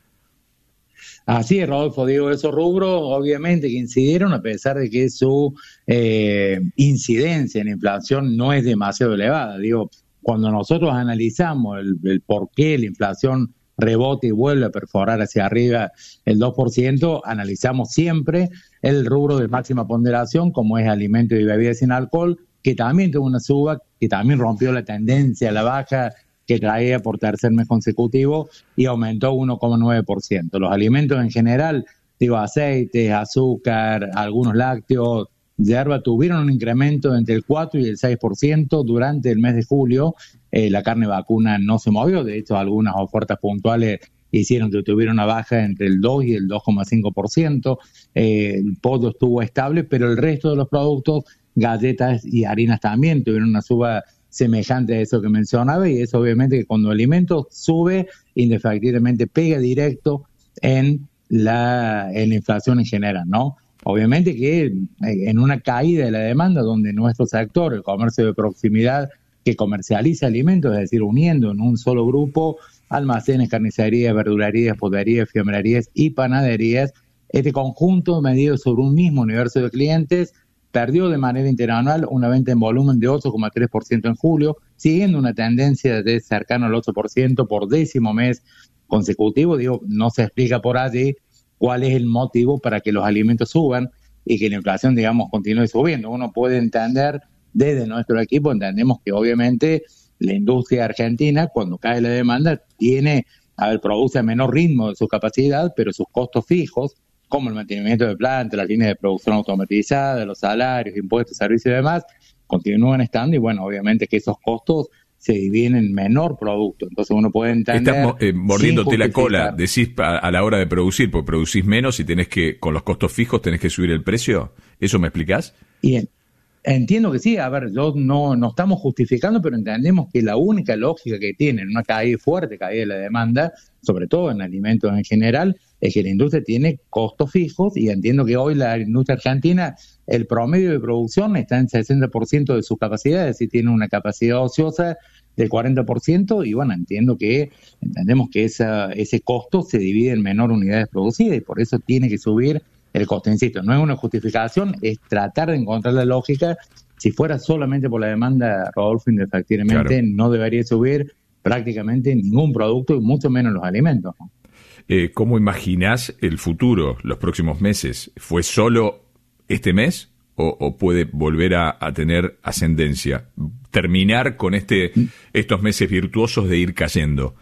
N: Así es, Rodolfo, digo, esos rubros obviamente que incidieron, a pesar de que su eh, incidencia en inflación no es demasiado elevada. Digo, cuando nosotros analizamos el, el por qué la inflación rebote y vuelve a perforar hacia arriba el dos por ciento, analizamos siempre el rubro de máxima ponderación, como es alimentos y bebidas sin alcohol, que también tuvo una suba, que también rompió la tendencia a la baja que traía por tercer mes consecutivo y aumentó uno coma nueve por ciento. Los alimentos en general, digo, aceites, azúcar, algunos lácteos, yerba, tuvieron un incremento entre el cuatro y el seis por ciento durante el mes de julio. Eh, la carne vacuna no se movió, de hecho algunas ofertas puntuales hicieron que tuviera una baja entre el dos y el dos coma cinco por ciento. Eh, el pollo estuvo estable, pero el resto de los productos, galletas y harinas también tuvieron una suba semejante a eso que mencionaba, y es obviamente que cuando el alimento sube, indefectiblemente pega directo en la, en la inflación en general, ¿no? Obviamente que en una caída de la demanda donde nuestro sector, el comercio de proximidad que comercializa alimentos, es decir, uniendo en un solo grupo almacenes, carnicerías, verdulerías, pollerías, fiambrerías y panaderías, este conjunto medido sobre un mismo universo de clientes perdió de manera interanual una venta en volumen de ocho coma tres por ciento en julio, siguiendo una tendencia de cercano al ocho por ciento por décimo mes consecutivo. Digo, no se explica por allí cuál es el motivo para que los alimentos suban y que la inflación, digamos, continúe subiendo. Uno puede entender, desde nuestro equipo, entendemos que obviamente la industria argentina, cuando cae la demanda, tiene, a ver, produce a menor ritmo de su capacidad, pero sus costos fijos, como el mantenimiento de planta, las líneas de producción automatizada, los salarios, impuestos, servicios y demás, continúan estando, y bueno, obviamente que esos costos se dividen en menor producto. Entonces uno puede entender...
D: Estás eh, mordiéndote la cola, decís a, a la hora de producir, porque producís menos y tenés que, con los costos fijos, tenés que subir el precio. ¿Eso me explicás?
N: Bien. Entiendo que sí, a ver, yo no, no estamos justificando, pero entendemos que la única lógica que tiene una caída fuerte, caída de la demanda, sobre todo en alimentos en general, es que la industria tiene costos fijos, y entiendo que hoy la industria argentina, el promedio de producción está en sesenta por ciento de su capacidad, es decir, tiene una capacidad ociosa del cuarenta por ciento, y bueno, entiendo que, entendemos que esa, ese costo se divide en menor unidades producidas, y por eso tiene que subir el costo. Insisto, no es una justificación, es tratar de encontrar la lógica. Si fuera solamente por la demanda, Rodolfo, indefectiblemente claro, no debería subir prácticamente ningún producto y mucho menos los alimentos, ¿no?
D: Eh, ¿Cómo imaginás el futuro, los próximos meses? ¿Fue solo este mes o, o puede volver a, a tener ascendencia? ¿Terminar con este estos meses virtuosos de ir cayendo?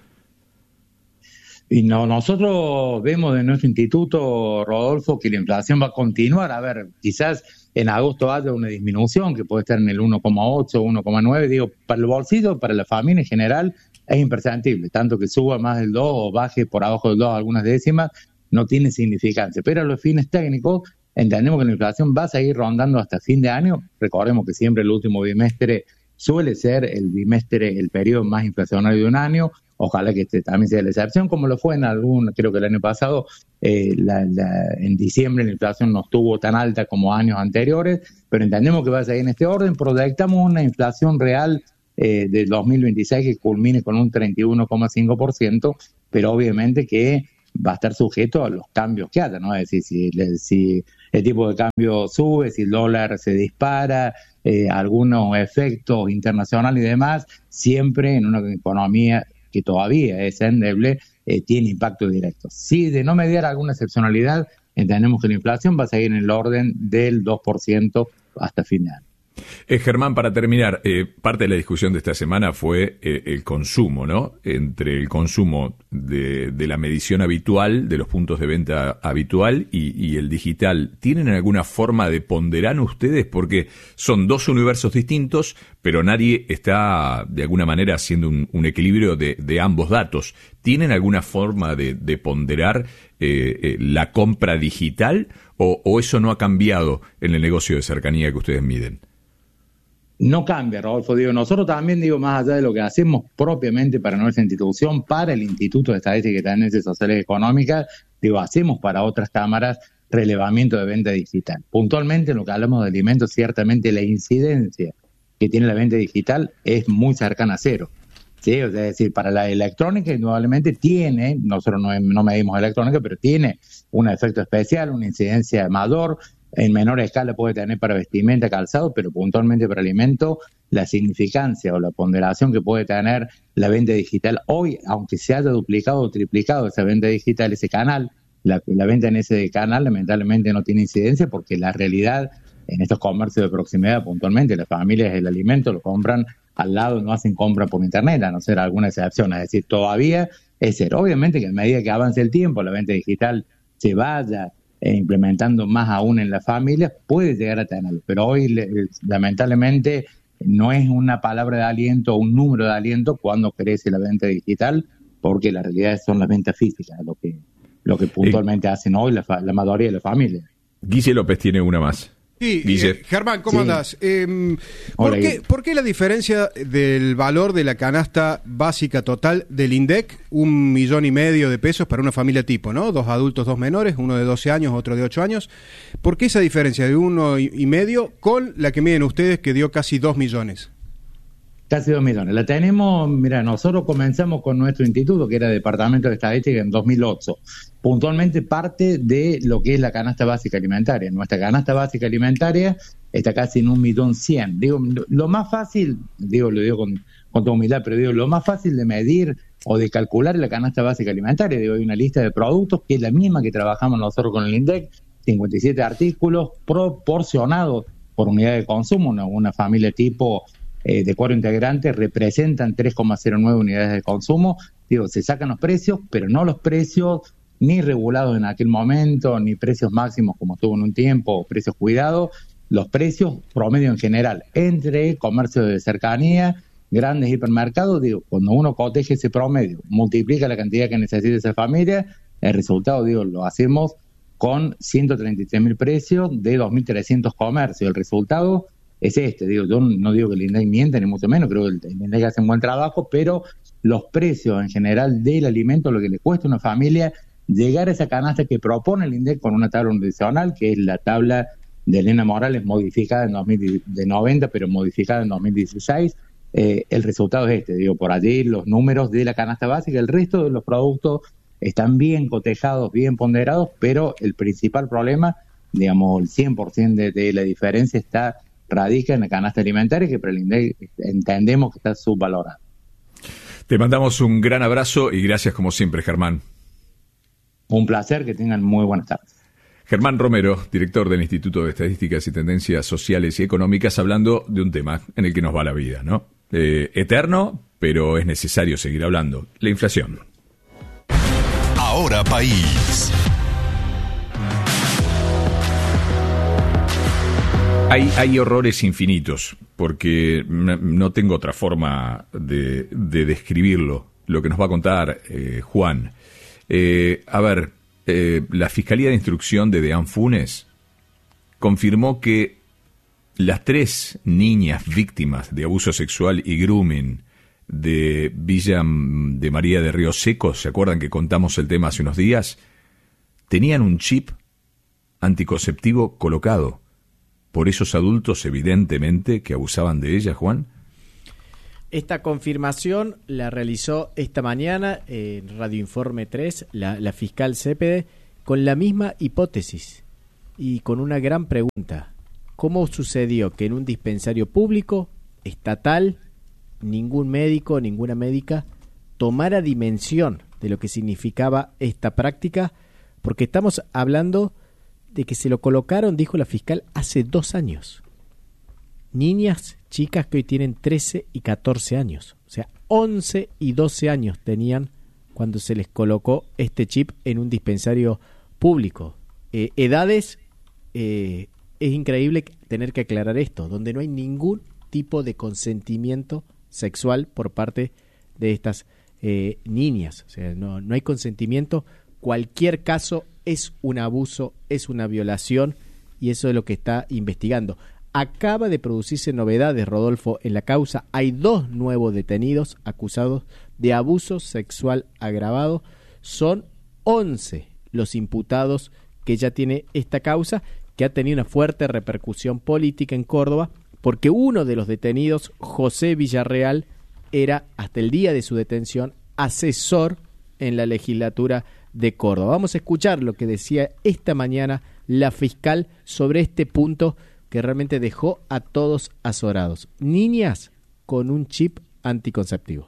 N: Y no, nosotros vemos de nuestro instituto, Rodolfo, que la inflación va a continuar. A ver, quizás en agosto haya una disminución que puede estar en el uno coma ocho, uno coma nueve. Digo, para el bolsillo, para la familia en general, es imperceptible. Tanto que suba más del dos o baje por abajo del dos algunas décimas, no tiene significancia. Pero a los fines técnicos, entendemos que la inflación va a seguir rondando hasta fin de año. Recordemos que siempre el último bimestre suele ser el bimestre, el periodo más inflacionario de un año. ojalá que este también sea la excepción, como lo fue en algún, creo que el año pasado, eh, la, la, en diciembre la inflación no estuvo tan alta como años anteriores, pero entendemos que va a seguir en este orden, proyectamos una inflación real eh, del dos mil veintiséis que culmine con un treinta y uno coma cinco por ciento, pero obviamente que va a estar sujeto a los cambios que haya, ¿no? Es decir, si, si el tipo de cambio sube, si el dólar se dispara, eh, algunos efectos internacionales y demás, siempre en una economía que todavía es endeble, eh, tiene impacto directo. Si de no mediar alguna excepcionalidad, entendemos que la inflación va a seguir en el orden del dos por ciento hasta fin de año.
D: Eh, Germán, para terminar, eh, parte de la discusión de esta semana fue eh, el consumo, ¿no? Entre el consumo de, de la medición habitual, de los puntos de venta habitual y, y el digital. ¿Tienen alguna forma de ponderar ustedes? Porque son dos universos distintos, pero nadie está de alguna manera haciendo un, un equilibrio de, de ambos datos. ¿Tienen alguna forma de, de ponderar eh, eh, la compra digital o, o eso no ha cambiado en el negocio de cercanía que ustedes miden?
N: No cambia, Rodolfo. Digo, nosotros también, digo, más allá de lo que hacemos propiamente para nuestra institución, para el Instituto de Estadística y Tendencias Sociales y Económicas, digo, hacemos para otras cámaras relevamiento de venta digital. Puntualmente, en lo que hablamos de alimentos, ciertamente la incidencia que tiene la venta digital es muy cercana a cero. ¿Sí? Es decir, para la electrónica, indudablemente tiene, nosotros no, no medimos electrónica, pero tiene un efecto especial, una incidencia mayor. En menor escala puede tener para vestimenta, calzado, pero puntualmente para alimento, la significancia o la ponderación que puede tener la venta digital hoy, aunque se haya duplicado o triplicado esa venta digital, ese canal, la, la venta en ese canal lamentablemente no tiene incidencia porque la realidad en estos comercios de proximidad puntualmente, las familias el alimento lo compran al lado, no hacen compra por internet, a no ser alguna excepción, es decir, todavía es cero. Obviamente que a medida que avance el tiempo, la venta digital se vaya E implementando más aún en las familias, puede llegar a tenerlo. Pero hoy, le, lamentablemente, no es una palabra de aliento o un número de aliento cuando crece la venta digital, porque la realidad son las ventas físicas, lo que lo que puntualmente eh, hacen hoy la, la mayoría de las familias.
D: Guille López tiene una más.
E: Sí, eh, Germán, ¿cómo sí. andás? Eh, ¿por, qué, ¿Por qué la diferencia del valor de la canasta básica total del INDEC, un millón y medio de pesos para una familia tipo, ¿no? Dos adultos, dos menores, uno de doce años, otro de ocho años. ¿Por qué esa diferencia de uno y medio con la que miden ustedes que dio casi dos millones?
N: Casi dos millones. La tenemos, mira, nosotros comenzamos con nuestro instituto, que era Departamento de Estadística, en dos mil ocho. Puntualmente parte de lo que es la canasta básica alimentaria. Nuestra canasta básica alimentaria está casi en un millón cien. Digo, lo más fácil, digo, lo digo con, con toda humildad, pero digo, lo más fácil de medir o de calcular la canasta básica alimentaria. Digo, hay una lista de productos que es la misma que trabajamos nosotros con el INDEC, cincuenta y siete artículos proporcionados por unidad de consumo. Una, una familia tipo eh, de cuatro integrantes representan tres coma cero nueve unidades de consumo. Digo, se sacan los precios, pero no los precios ni regulados en aquel momento, ni precios máximos como estuvo en un tiempo, o precios cuidados, los precios promedio en general, entre comercio de cercanía, grandes hipermercados. Digo, cuando uno coteja ese promedio, multiplica la cantidad que necesita esa familia, el resultado, digo, lo hacemos con ciento treinta y tres mil precios de dos mil trescientos comercios. El resultado es este. Digo, yo no digo que el INDEC miente, ni mucho menos, creo que el INDEC hace un buen trabajo, pero los precios en general del alimento, lo que le cuesta a una familia llegar a esa canasta que propone el INDEC con una tabla nutricional, que es la tabla de Elena Morales, modificada en dos mil noventa, pero modificada en dos mil dieciséis, eh, el resultado es este. Digo, por allí los números de la canasta básica, el resto de los productos están bien cotejados, bien ponderados, pero el principal problema, digamos, el cien por ciento de, de la diferencia está radica en la canasta alimentaria, que para el INDEC entendemos que está subvalorada.
D: Te mandamos un gran abrazo y gracias como siempre, Germán.
N: Un placer, que tengan muy buenas tardes.
D: Germán Romero, director del Instituto de Estadísticas y Tendencias Sociales y Económicas, hablando de un tema en el que nos va la vida, ¿no? Eh, eterno, pero es necesario seguir hablando. La inflación.
K: Ahora País.
D: Hay, hay horrores infinitos, porque no tengo otra forma de, de describirlo, lo que nos va a contar eh, Juan. Eh, a ver, eh, la Fiscalía de Instrucción de Deán Funes confirmó que las tres niñas víctimas de abuso sexual y grooming de Villa de María de Río Seco, ¿se acuerdan que contamos el tema hace unos días? Tenían un chip anticonceptivo colocado por esos adultos, evidentemente, que abusaban de ella, Juan.
O: Esta confirmación la realizó esta mañana en Radio Informe tres, la, la fiscal Cepede, con la misma hipótesis y con una gran pregunta. ¿Cómo sucedió que en un dispensario público, estatal, ningún médico, ninguna médica tomara dimensión de lo que significaba esta práctica? Porque estamos hablando de que se lo colocaron, dijo la fiscal, hace dos años. Niñas, chicas que hoy tienen trece y catorce años. O sea, once y doce años tenían cuando se les colocó este chip en un dispensario público. Eh, edades, eh, es increíble tener que aclarar esto, donde no hay ningún tipo de consentimiento sexual por parte de estas eh, niñas. O sea, no, no hay consentimiento. Cualquier caso es un abuso, es una violación, y eso es lo que está investigando. Acaba de producirse novedades, Rodolfo, en la causa. Hay dos nuevos detenidos acusados de abuso sexual agravado. Son once los imputados que ya tiene esta causa, que ha tenido una fuerte repercusión política en Córdoba, porque uno de los detenidos, José Villarreal, era hasta el día de su detención asesor en la legislatura de Córdoba. Vamos a escuchar lo que decía esta mañana la fiscal sobre este punto que realmente dejó a todos azorados. Niñas con un chip anticonceptivo.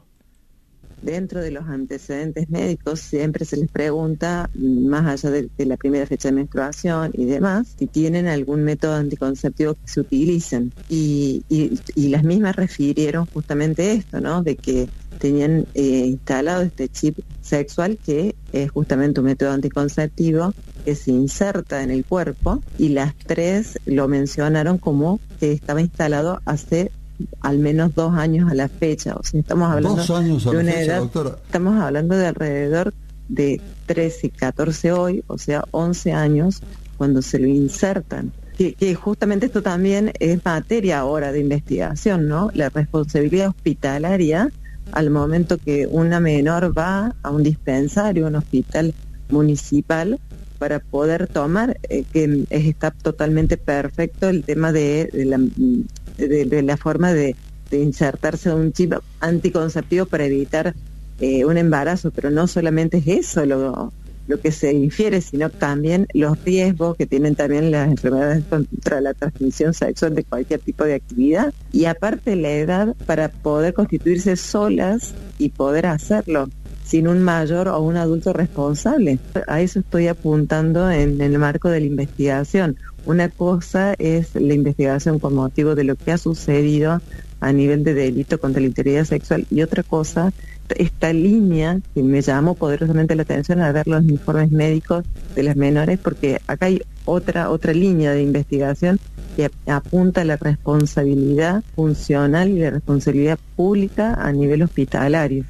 P: Dentro de los antecedentes médicos siempre se les pregunta, más allá de, de la primera fecha de menstruación y demás, si tienen algún método anticonceptivo que se utilicen. Y, y, y las mismas refirieron justamente esto, ¿no? De que tenían eh, instalado este chip sexual, que es justamente un método anticonceptivo que se inserta en el cuerpo, y las tres lo mencionaron como que estaba instalado hace al menos dos años a la fecha. O sea, estamos hablando
Q: dos años a
P: de
Q: la
P: una
Q: fecha,
P: edad,
Q: doctora.
P: Estamos hablando de alrededor de trece y catorce hoy, o sea, once años cuando se lo insertan. Que, que justamente esto también es materia ahora de investigación, ¿no? La responsabilidad hospitalaria al momento que una menor va a un dispensario, un hospital municipal, para poder tomar, eh, que es, está totalmente perfecto el tema de, de, la, de, de la forma de, de insertarse un chip anticonceptivo para evitar eh, un embarazo, pero no solamente es eso lo, lo que se infiere, sino también los riesgos que tienen también las enfermedades contra la transmisión sexual de cualquier tipo de actividad, y aparte la edad para poder constituirse solas y poder hacerlo sin un mayor o un adulto responsable. A eso estoy apuntando en, en el marco de la investigación. Una cosa es la investigación con motivo de lo que ha sucedido a nivel de delito contra la integridad sexual, y otra cosa, esta línea que me llamó poderosamente la atención al ver los informes médicos de las menores, porque acá hay otra otra línea de investigación que apunta a la responsabilidad funcional y la responsabilidad pública a nivel hospitalario.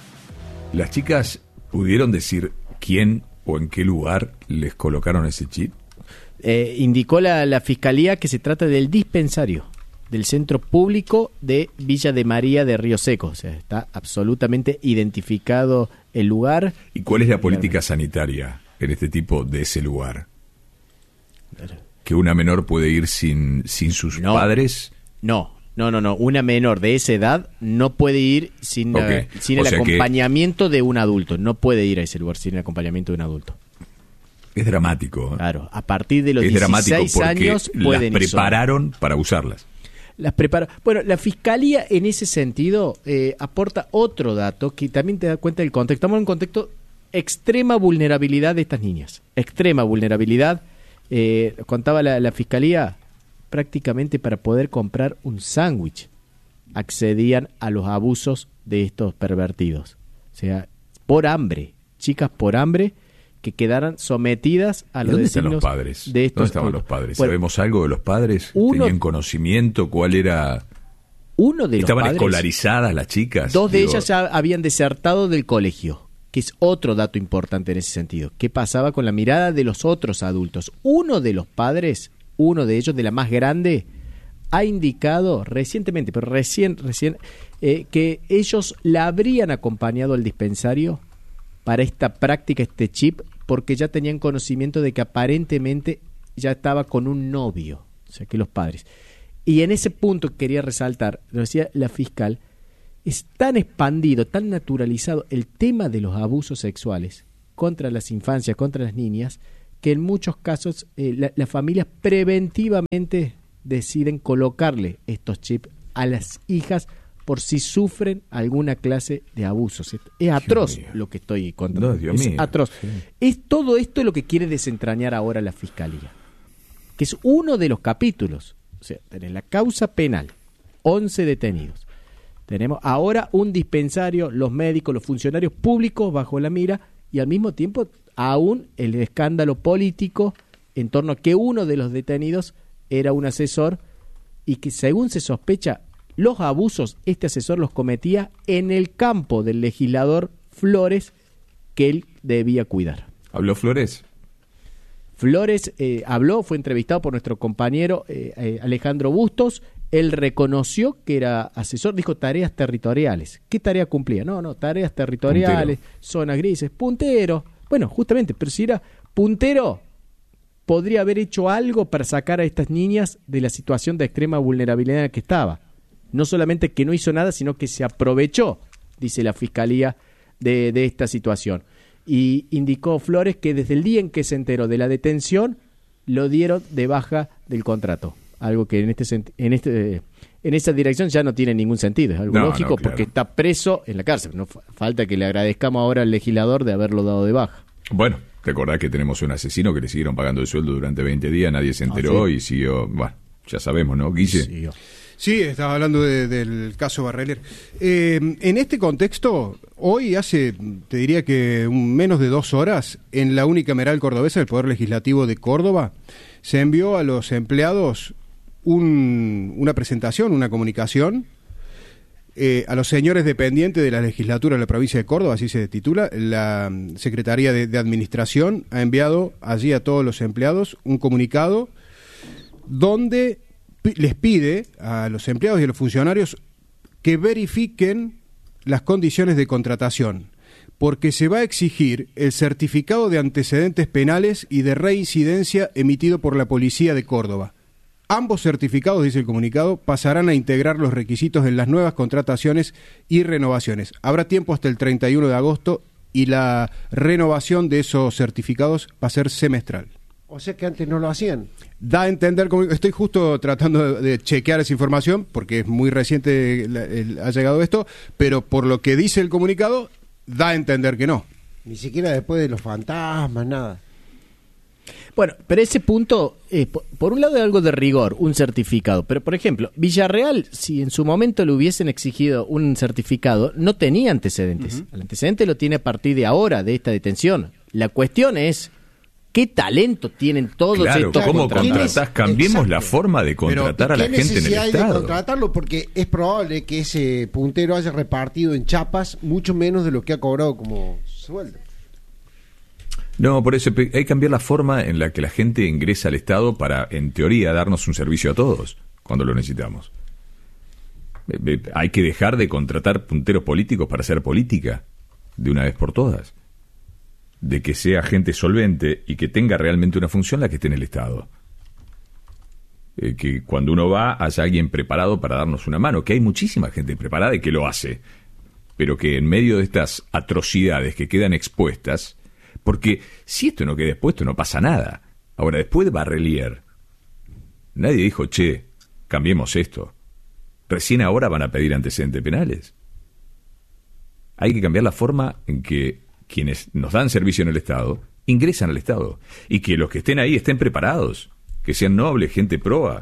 D: ¿Las chicas pudieron decir quién o en qué lugar les colocaron ese chip?
O: Eh, indicó la, la fiscalía que se trata del dispensario del centro público de Villa de María de Río Seco. O sea, está absolutamente identificado el lugar.
D: ¿Y cuál es la política sanitaria en este tipo de ese lugar? ¿Que una menor puede ir sin, sin sus
O: no,
D: padres?
O: No, no, no, no. Una menor de esa edad no puede ir sin,
D: okay.
O: uh, sin el acompañamiento que... de un adulto. No puede ir a ese lugar sin el acompañamiento de un adulto.
D: Es dramático. ¿eh?
O: Claro, a partir de los
D: es
O: dieciséis años pueden
D: las prepararon para usarlas.
O: Las prepara. Bueno, la fiscalía en ese sentido eh, aporta otro dato que también te da cuenta del contexto. Estamos en un contexto extrema vulnerabilidad de estas niñas. Extrema vulnerabilidad. Eh, contaba la, la fiscalía, prácticamente para poder comprar un sándwich accedían a los abusos de estos pervertidos. O sea, por hambre. Chicas por hambre que quedaran sometidas a los
D: ¿Dónde
O: designios
D: están los padres?
O: de estos.
D: ¿Dónde estaban los padres?
O: Bueno,
D: ¿Sabemos algo de los padres?
O: uno,
D: ¿Tenían conocimiento? ¿Cuál era?
O: Uno de los
D: ¿Estaban
O: padres,
D: escolarizadas las chicas?
O: Dos de
D: Digo,
O: ellas ya habían desertado del colegio, que es otro dato importante en ese sentido. ¿Qué pasaba con la mirada de los otros adultos? Uno de los padres, uno de ellos, de la más grande, ha indicado recientemente, pero recién, recién, eh, que ellos la habrían acompañado al dispensario para esta práctica, este chip, porque ya tenían conocimiento de que aparentemente ya estaba con un novio, o sea, que los padres. Y en ese punto quería resaltar, lo decía la fiscal, es tan expandido, tan naturalizado el tema de los abusos sexuales contra las infancias, contra las niñas, que en muchos casos eh, la, las familias preventivamente deciden colocarle estos chips a las hijas por si sufren alguna clase de abusos. Es, es atroz lo que estoy contando.
D: No, Dios
O: es
D: mío.
O: atroz.
D: Sí.
O: Es todo esto lo que quiere desentrañar ahora la fiscalía, que es uno de los capítulos. O sea, tenés la causa penal, once detenidos. Tenemos ahora un dispensario, los médicos, los funcionarios públicos bajo la mira, y al mismo tiempo aún el escándalo político en torno a que uno de los detenidos era un asesor y que, según se sospecha, los abusos este asesor los cometía en el campo del legislador Flores, que él debía cuidar.
D: ¿Habló Flores?
O: Flores eh, habló, fue entrevistado por nuestro compañero eh, eh, Alejandro Bustos. Él reconoció que era asesor, dijo tareas territoriales. ¿Qué tarea cumplía? No, no, tareas territoriales, puntero. Zonas grises, puntero. Bueno, justamente, pero si era puntero, podría haber hecho algo para sacar a estas niñas de la situación de extrema vulnerabilidad en la que estaba. No solamente que no hizo nada, sino que se aprovechó, dice la Fiscalía, de, de esta situación. Y indicó Flores que desde el día en que se enteró de la detención, lo dieron de baja del contrato. Algo que en este en este en esa dirección ya no tiene ningún sentido. Es algo
D: no,
O: lógico,
D: no, claro.
O: Porque está preso en la cárcel. No fa- falta que le agradezcamos ahora al legislador de haberlo dado de baja.
D: Bueno, te acordás que tenemos un asesino que le siguieron pagando el sueldo durante veinte días, nadie se enteró
O: Ah, ¿sí?
D: y siguió. Bueno, ya sabemos, ¿no, Guille?
O: Sí,
E: Sí, estaba hablando de, del caso Barreler. Eh, en este contexto, hoy hace, te diría que un, menos de dos horas, en la unicameral cordobesa del Poder Legislativo de Córdoba, se envió a los empleados un, una presentación, una comunicación, eh, a los señores dependientes de la legislatura de la provincia de Córdoba, así se titula. La Secretaría de, de Administración ha enviado allí a todos los empleados un comunicado donde les pide a los empleados y a los funcionarios que verifiquen las condiciones de contratación, porque se va a exigir el certificado de antecedentes penales y de reincidencia emitido por la Policía de Córdoba. Ambos certificados, dice el comunicado, pasarán a integrar los requisitos en las nuevas contrataciones y renovaciones. Habrá tiempo hasta el treinta y uno de agosto y la renovación de esos certificados va a ser semestral.
J: O sea que antes no lo hacían.
E: Da a entender, como estoy justo tratando de, de chequear esa información, porque es muy reciente la, el, ha llegado esto, pero por lo que dice el comunicado, da a entender que no.
J: Ni siquiera después de los fantasmas, nada.
O: Bueno, pero ese punto, eh, por, por un lado es algo de rigor, un certificado. Pero, por ejemplo, Villarreal, si en su momento le hubiesen exigido un certificado, no tenía antecedentes. Uh-huh. El antecedente lo tiene a partir de ahora, de esta detención. La cuestión es, ¿qué talento tienen todos
D: claro,
O: estos
D: ¿cómo
O: contratados?
D: contratás? Cambiemos Exacto. la forma de contratar a la gente en el
J: ¿Qué necesidad hay
D: Estado?
J: de contratarlo? Porque es probable que ese puntero haya repartido en chapas mucho menos de lo que ha cobrado como sueldo.
D: No, por eso hay que cambiar la forma en la que la gente ingresa al Estado para, en teoría, darnos un servicio a todos cuando lo necesitamos. Hay que dejar de contratar punteros políticos para hacer política de una vez por todas. De que sea gente solvente y que tenga realmente una función la que esté en el Estado. Eh, que cuando uno va haya alguien preparado para darnos una mano, que hay muchísima gente preparada y que lo hace, pero que en medio de estas atrocidades que quedan expuestas, porque si esto no queda expuesto no pasa nada. Ahora, después de Barrelier, nadie dijo, che, cambiemos esto. Recién ahora van a pedir antecedentes penales. Hay que cambiar la forma en que quienes nos dan servicio en el Estado ingresan al Estado y que los que estén ahí estén preparados, que sean nobles, gente proa,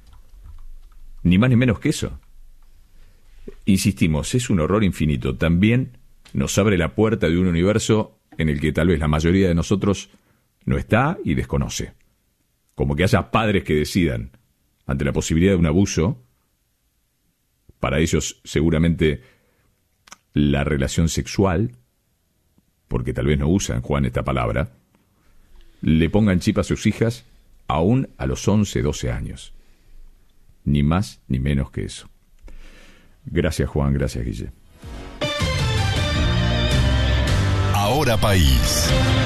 D: ni más ni menos que eso. Insistimos, es un horror infinito. También nos abre la puerta de un universo en el que tal vez la mayoría de nosotros no está y desconoce. Como que haya padres que decidan, ante la posibilidad de un abuso, para ellos seguramente la relación sexual, porque tal vez no usan, Juan, esta palabra, le pongan chip a sus hijas aún a los once, doce años. Ni más ni menos que eso. Gracias, Juan. Gracias, Guille.
K: Ahora País.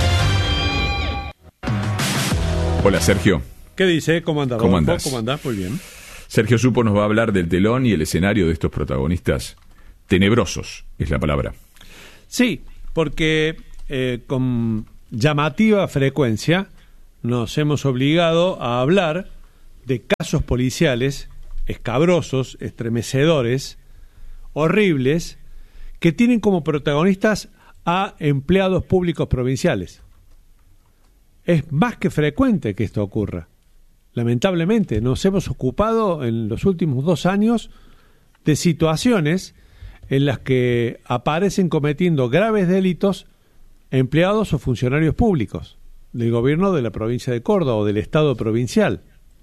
D: Hola, Sergio.
Q: ¿Qué dice? ¿Cómo andás?
D: ¿Cómo andás?
Q: ¿Cómo andás? Muy bien.
D: Sergio Supo nos va a hablar del telón y el escenario de estos protagonistas tenebrosos, es la palabra.
Q: Sí, porque eh, con llamativa frecuencia nos hemos obligado a hablar de casos policiales escabrosos, estremecedores, horribles, que tienen como protagonistas a empleados públicos provinciales. Es más que frecuente que esto ocurra. Lamentablemente, nos hemos ocupado en los últimos dos años de situaciones en las que aparecen cometiendo graves delitos empleados o funcionarios públicos del gobierno de la provincia de Córdoba o del Estado provincial.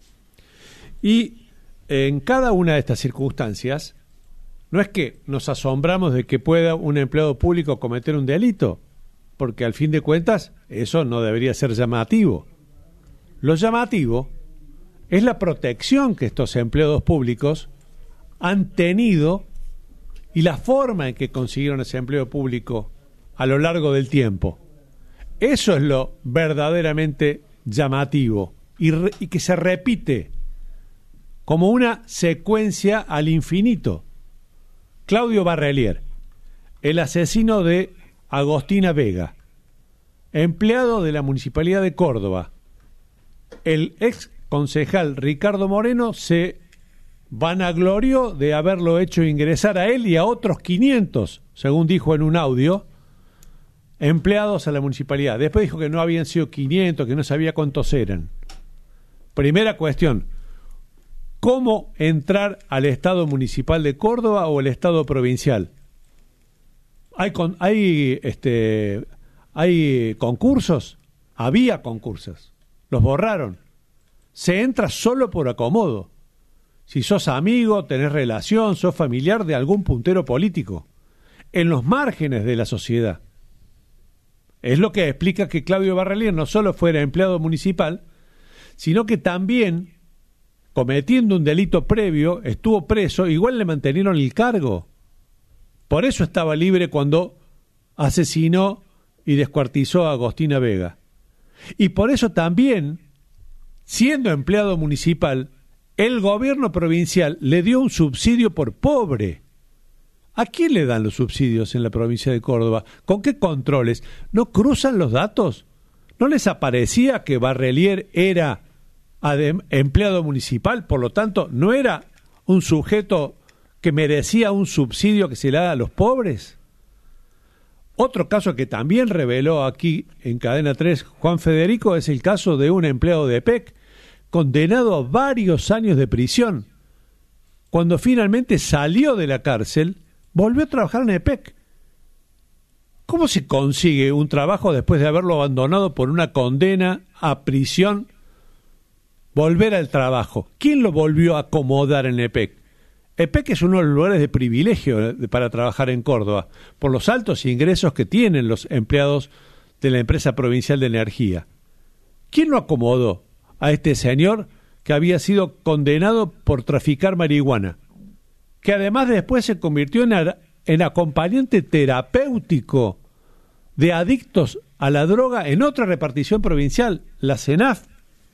Q: Y en cada una de estas circunstancias, no es que nos asombramos de que pueda un empleado público cometer un delito, porque al fin de cuentas eso no debería ser llamativo. Lo llamativo es la protección que estos empleados públicos han tenido y la forma en que consiguieron ese empleo público a lo largo del tiempo. Eso es lo verdaderamente llamativo y, re- y que se repite como una secuencia al infinito. Claudio Barrelier, el asesino de Agostina Vega, empleado de la Municipalidad de Córdoba. El ex concejal Ricardo Moreno se vanaglorió de haberlo hecho ingresar a él y a otros quinientos, según dijo en un audio, empleados a la municipalidad. Después dijo que no habían sido quinientos, que no sabía cuántos eran. Primera cuestión, ¿cómo entrar al Estado Municipal de Córdoba o el Estado Provincial? ¿Hay, con, hay, este, hay concursos? Había concursos. Los borraron. Se entra solo por acomodo. Si sos amigo, tenés relación, sos familiar de algún puntero político. En los márgenes de la sociedad. Es lo que explica que Claudio Barrelier no solo fuera empleado municipal, sino que también, cometiendo un delito previo, estuvo preso, igual le mantenieron el cargo. Por eso estaba libre cuando asesinó y descuartizó a Agostina Vega. Y por eso también, siendo empleado municipal, el gobierno provincial le dio un subsidio por pobre. ¿A quién le dan los subsidios en la provincia de Córdoba? ¿Con qué controles? ¿No cruzan los datos? ¿No les aparecía que Barrelier era adem- empleado municipal? Por lo tanto, ¿no era un sujeto que merecía un subsidio que se le da a los pobres? Otro caso que también reveló aquí en Cadena tres Juan Federico es el caso de un empleado de E P E C condenado a varios años de prisión. Cuando finalmente salió de la cárcel, volvió a trabajar en E P E C. ¿Cómo se consigue un trabajo después de haberlo abandonado por una condena a prisión? Volver al trabajo. ¿Quién lo volvió a acomodar en E P E C? E P E C es uno de los lugares de privilegio para trabajar en Córdoba, por los altos ingresos que tienen los empleados de la empresa provincial de energía. ¿Quién lo acomodó a este señor que había sido condenado por traficar marihuana? Que además después se convirtió en, a, en acompañante terapéutico de adictos a la droga en otra repartición provincial, la CENAF.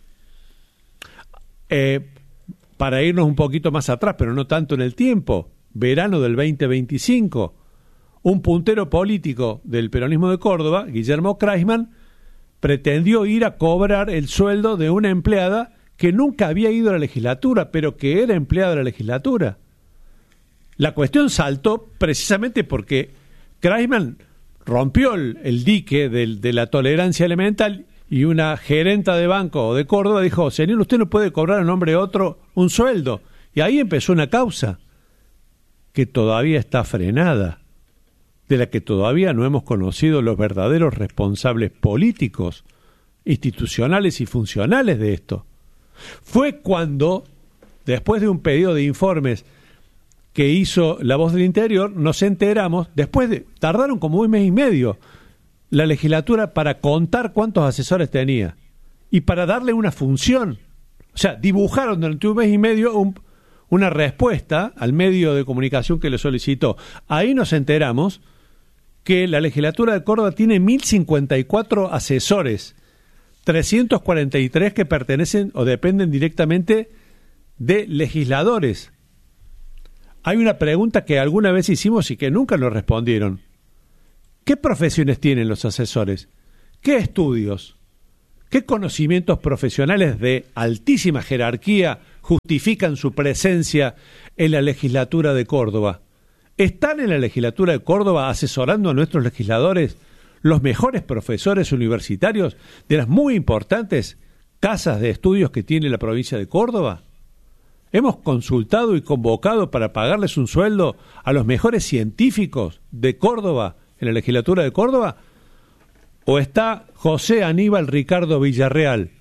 Q: Eh, para irnos un poquito más atrás, pero no tanto en el tiempo, verano del veinte veinticinco, un puntero político del peronismo de Córdoba, Guillermo Kreisman, pretendió ir a cobrar el sueldo de una empleada que nunca había ido a la legislatura, pero que era empleada de la legislatura. La cuestión saltó precisamente porque Kreisman rompió el, el dique del, de la tolerancia elemental y una gerenta de banco de Córdoba dijo: señor, usted no puede cobrar en nombre de otro un sueldo. Y ahí empezó una causa que todavía está frenada, de la que todavía no hemos conocido los verdaderos responsables políticos, institucionales y funcionales de esto. Fue cuando, después de un pedido de informes que hizo La Voz del Interior, nos enteramos, después de, tardaron como un mes y medio, la legislatura para contar cuántos asesores tenía y para darle una función. O sea, dibujaron durante un mes y medio un, una respuesta al medio de comunicación que le solicitó. Ahí nos enteramos que la legislatura de Córdoba tiene mil cincuenta y cuatro asesores, trescientos cuarenta y tres que pertenecen o dependen directamente de legisladores. Hay una pregunta que alguna vez hicimos y que nunca nos respondieron. ¿Qué profesiones tienen los asesores? ¿Qué estudios? ¿Qué conocimientos profesionales de altísima jerarquía justifican su presencia en la legislatura de Córdoba? ¿Están en la legislatura de Córdoba asesorando a nuestros legisladores los mejores profesores universitarios de las muy importantes casas de estudios que tiene la provincia de Córdoba? ¿Hemos consultado y convocado para pagarles un sueldo a los mejores científicos de Córdoba en la legislatura de Córdoba? ¿O está José Aníbal Ricardo Villarreal,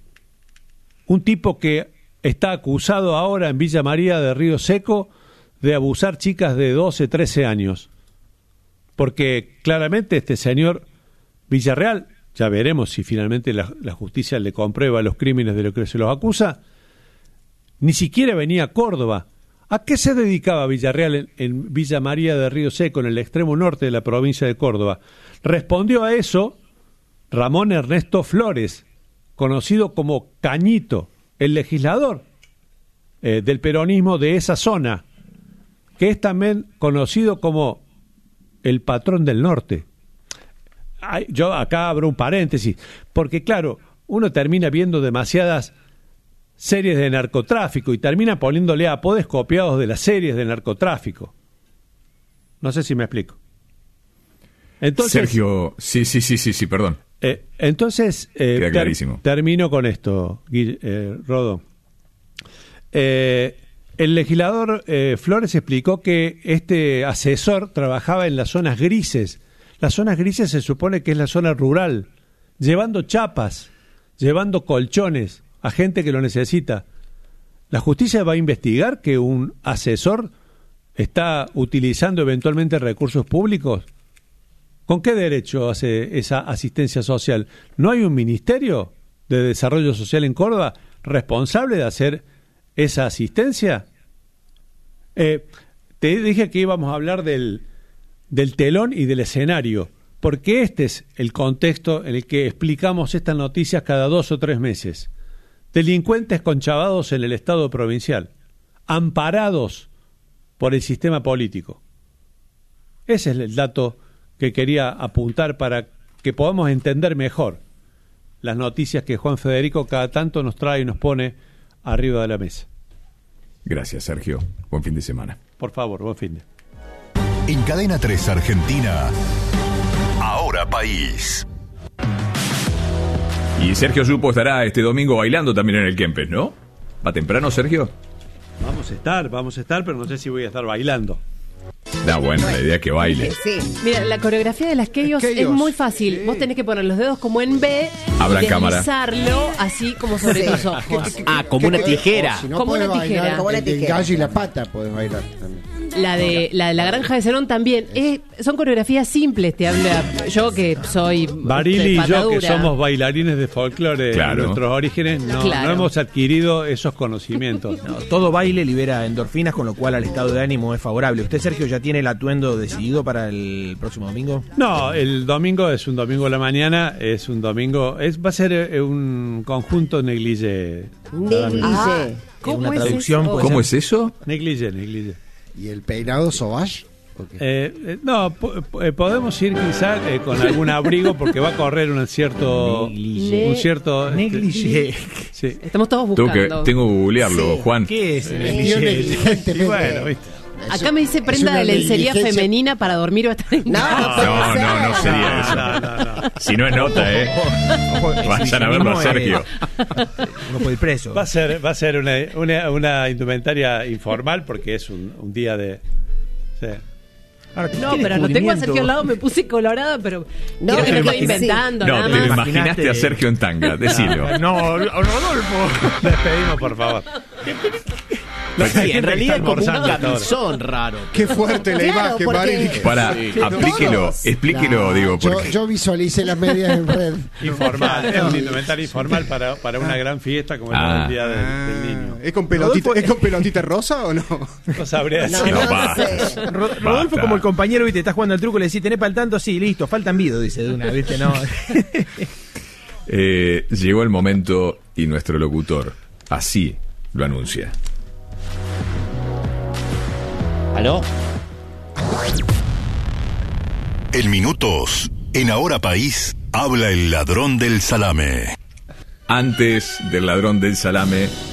Q: un tipo que está acusado ahora en Villa María de Río Seco de abusar chicas de doce, trece años? Porque claramente este señor Villarreal, ya veremos si finalmente la, la justicia le comprueba los crímenes de los que se los acusa, ni siquiera venía a Córdoba. ¿A qué se dedicaba Villarreal en, en Villa María de Río Seco, en el extremo norte de la provincia de Córdoba? Respondió a eso Ramón Ernesto Flores, conocido como Cañito, el legislador eh, del peronismo de esa zona, que es también conocido como el patrón del norte. Ay, yo acá abro un paréntesis, porque claro, uno termina viendo demasiadas series de narcotráfico y termina poniéndole apodos copiados de las series de narcotráfico. No sé si me explico. Entonces,
D: Sergio, sí, sí, sí, sí, sí, perdón.
Q: Eh, entonces, eh,
D: Queda clarísimo.
Q: Ter- termino con esto, Guille, eh, Rodo. Eh, el legislador eh, Flores explicó que este asesor trabajaba en las zonas grises. Las zonas grises se supone que es la zona rural, llevando chapas, llevando colchones a gente que lo necesita. ¿La justicia va a investigar que un asesor está utilizando eventualmente recursos públicos? ¿Con qué derecho hace esa asistencia social? ¿No hay un ministerio de desarrollo social en Córdoba responsable de hacer esa asistencia? Eh, te dije que íbamos a hablar del, del telón y del escenario, porque este es el contexto en el que explicamos estas noticias cada dos o tres meses. Delincuentes conchavados en el Estado provincial, amparados por el sistema político. Ese es el dato que quería apuntar para que podamos entender mejor las noticias que Juan Federico cada tanto nos trae y nos pone arriba de la mesa.
D: Gracias, Sergio. Buen fin de semana.
Q: Por favor, buen fin de.
K: En Cadena tres Argentina, Ahora País.
D: Y Sergio Supo estará este domingo bailando también en el Kempes, ¿no? ¿Va temprano, Sergio?
Q: Vamos a estar, vamos a estar, pero no sé si voy a estar bailando.
D: Da bueno, la idea es que baile.
G: Sí. Mira, la coreografía de las Keyos es muy fácil. Sí. Vos tenés que poner los dedos como en B
D: Abran
G: y deslizarlo así como sobre
O: Sí.
G: tus ojos.
O: Ah, como una tijera.
J: Si no
G: Como
J: podés
G: una
J: bailar,
G: tijera.
H: Como una
J: el del
H: tijera.
J: gallo y la pata podés bailar también.
G: La de la, de la granja de Zenón también. Es- son coreografías simples, te habla yo que soy
Q: Barili y yo, que
G: patadura.
Q: somos bailarines de folclore
D: Claro.
Q: de nuestros orígenes, no,
G: Claro.
Q: no hemos adquirido esos conocimientos.
C: No, todo baile libera endorfinas, con lo cual al estado de ánimo es favorable. ¿Usted, Sergio, ya tiene el atuendo decidido para el próximo domingo?
Q: No, el domingo es un domingo a la mañana, es un domingo, es va a ser eh, un conjunto negligé.
H: Negligé.
G: Ah,
C: ¿Cómo
G: ¿cómo
C: una
G: es
C: traducción
G: eso?
C: puede
D: ¿Cómo
C: ser?
D: es eso?
Q: Negligé, negligé.
J: ¿Y el peinado sauvage? ¿O qué?
Q: Eh, eh, no, po- eh, podemos ir quizá eh, con algún abrigo porque va a correr un cierto...
C: Negligé.
Q: Un cierto... este,
C: Negligé.
Q: sí.
G: Estamos todos
D: Tengo que,
G: buscando.
D: tengo que googlearlo,
H: Sí.
D: Juan.
C: ¿Qué es? el
J: Vestido
C: negligé?
J: negligentemente.
Q: Y bueno, ¿viste?
G: Acá me dice prenda
J: una
G: de lencería
J: negligencia.
G: femenina para dormir o estar en
H: No,
G: casa.
D: No, no, no sería eso.
Q: No, no, no.
D: Si no es nota, ¿eh?
C: Ojo,
D: Vayan a verlo a Sergio.
C: Uno puede ir preso.
Q: Va a ser, va a ser una, una, una indumentaria informal porque es un, un día de... sí.
C: Ahora,
G: No,
C: ¿qué
G: pero no tengo a
C: descubrimiento?
G: Sergio al lado, me puse colorada, pero
H: No,
G: creo que
H: pero
G: lo estoy
H: sí.
G: inventando,
D: No,
G: nada
D: te lo
G: más.
D: imaginaste a Sergio en tanga, decilo.
C: No, Rodolfo.
Q: Despedimos, por favor.
O: Sí, en realidad es como un camisón raro.
E: Qué fuerte la
H: Claro,
E: imagen,
H: porque-
E: Marini.
D: Para,
O: Sí.
D: aplíquelo,
H: Todos.
D: explíquelo,
J: No,
D: digo,
J: yo,
D: porque
J: yo visualicé las medias en red.
Q: Informal, es un indumentario informal para, para una gran fiesta como
D: Ah.
Q: el Día del, del Niño.
E: ¿Es con pelotita, ¿Es con pelotita rosa o no?
Q: No sabría
H: No,
Q: decir.
D: No,
H: no
D: basta.
H: sé.
C: Ro- Rodolfo
D: Basta.
C: como el compañero, viste, estás jugando al truco, le decís, tenés para el tanto, sí, listo, faltan vidos, dice de una, viste, no.
D: Eh, llegó el momento y nuestro locutor así lo anuncia.
B: ¿Aló?
K: En minutos, en Ahora País, habla el ladrón del salame.
D: Antes del ladrón del salame,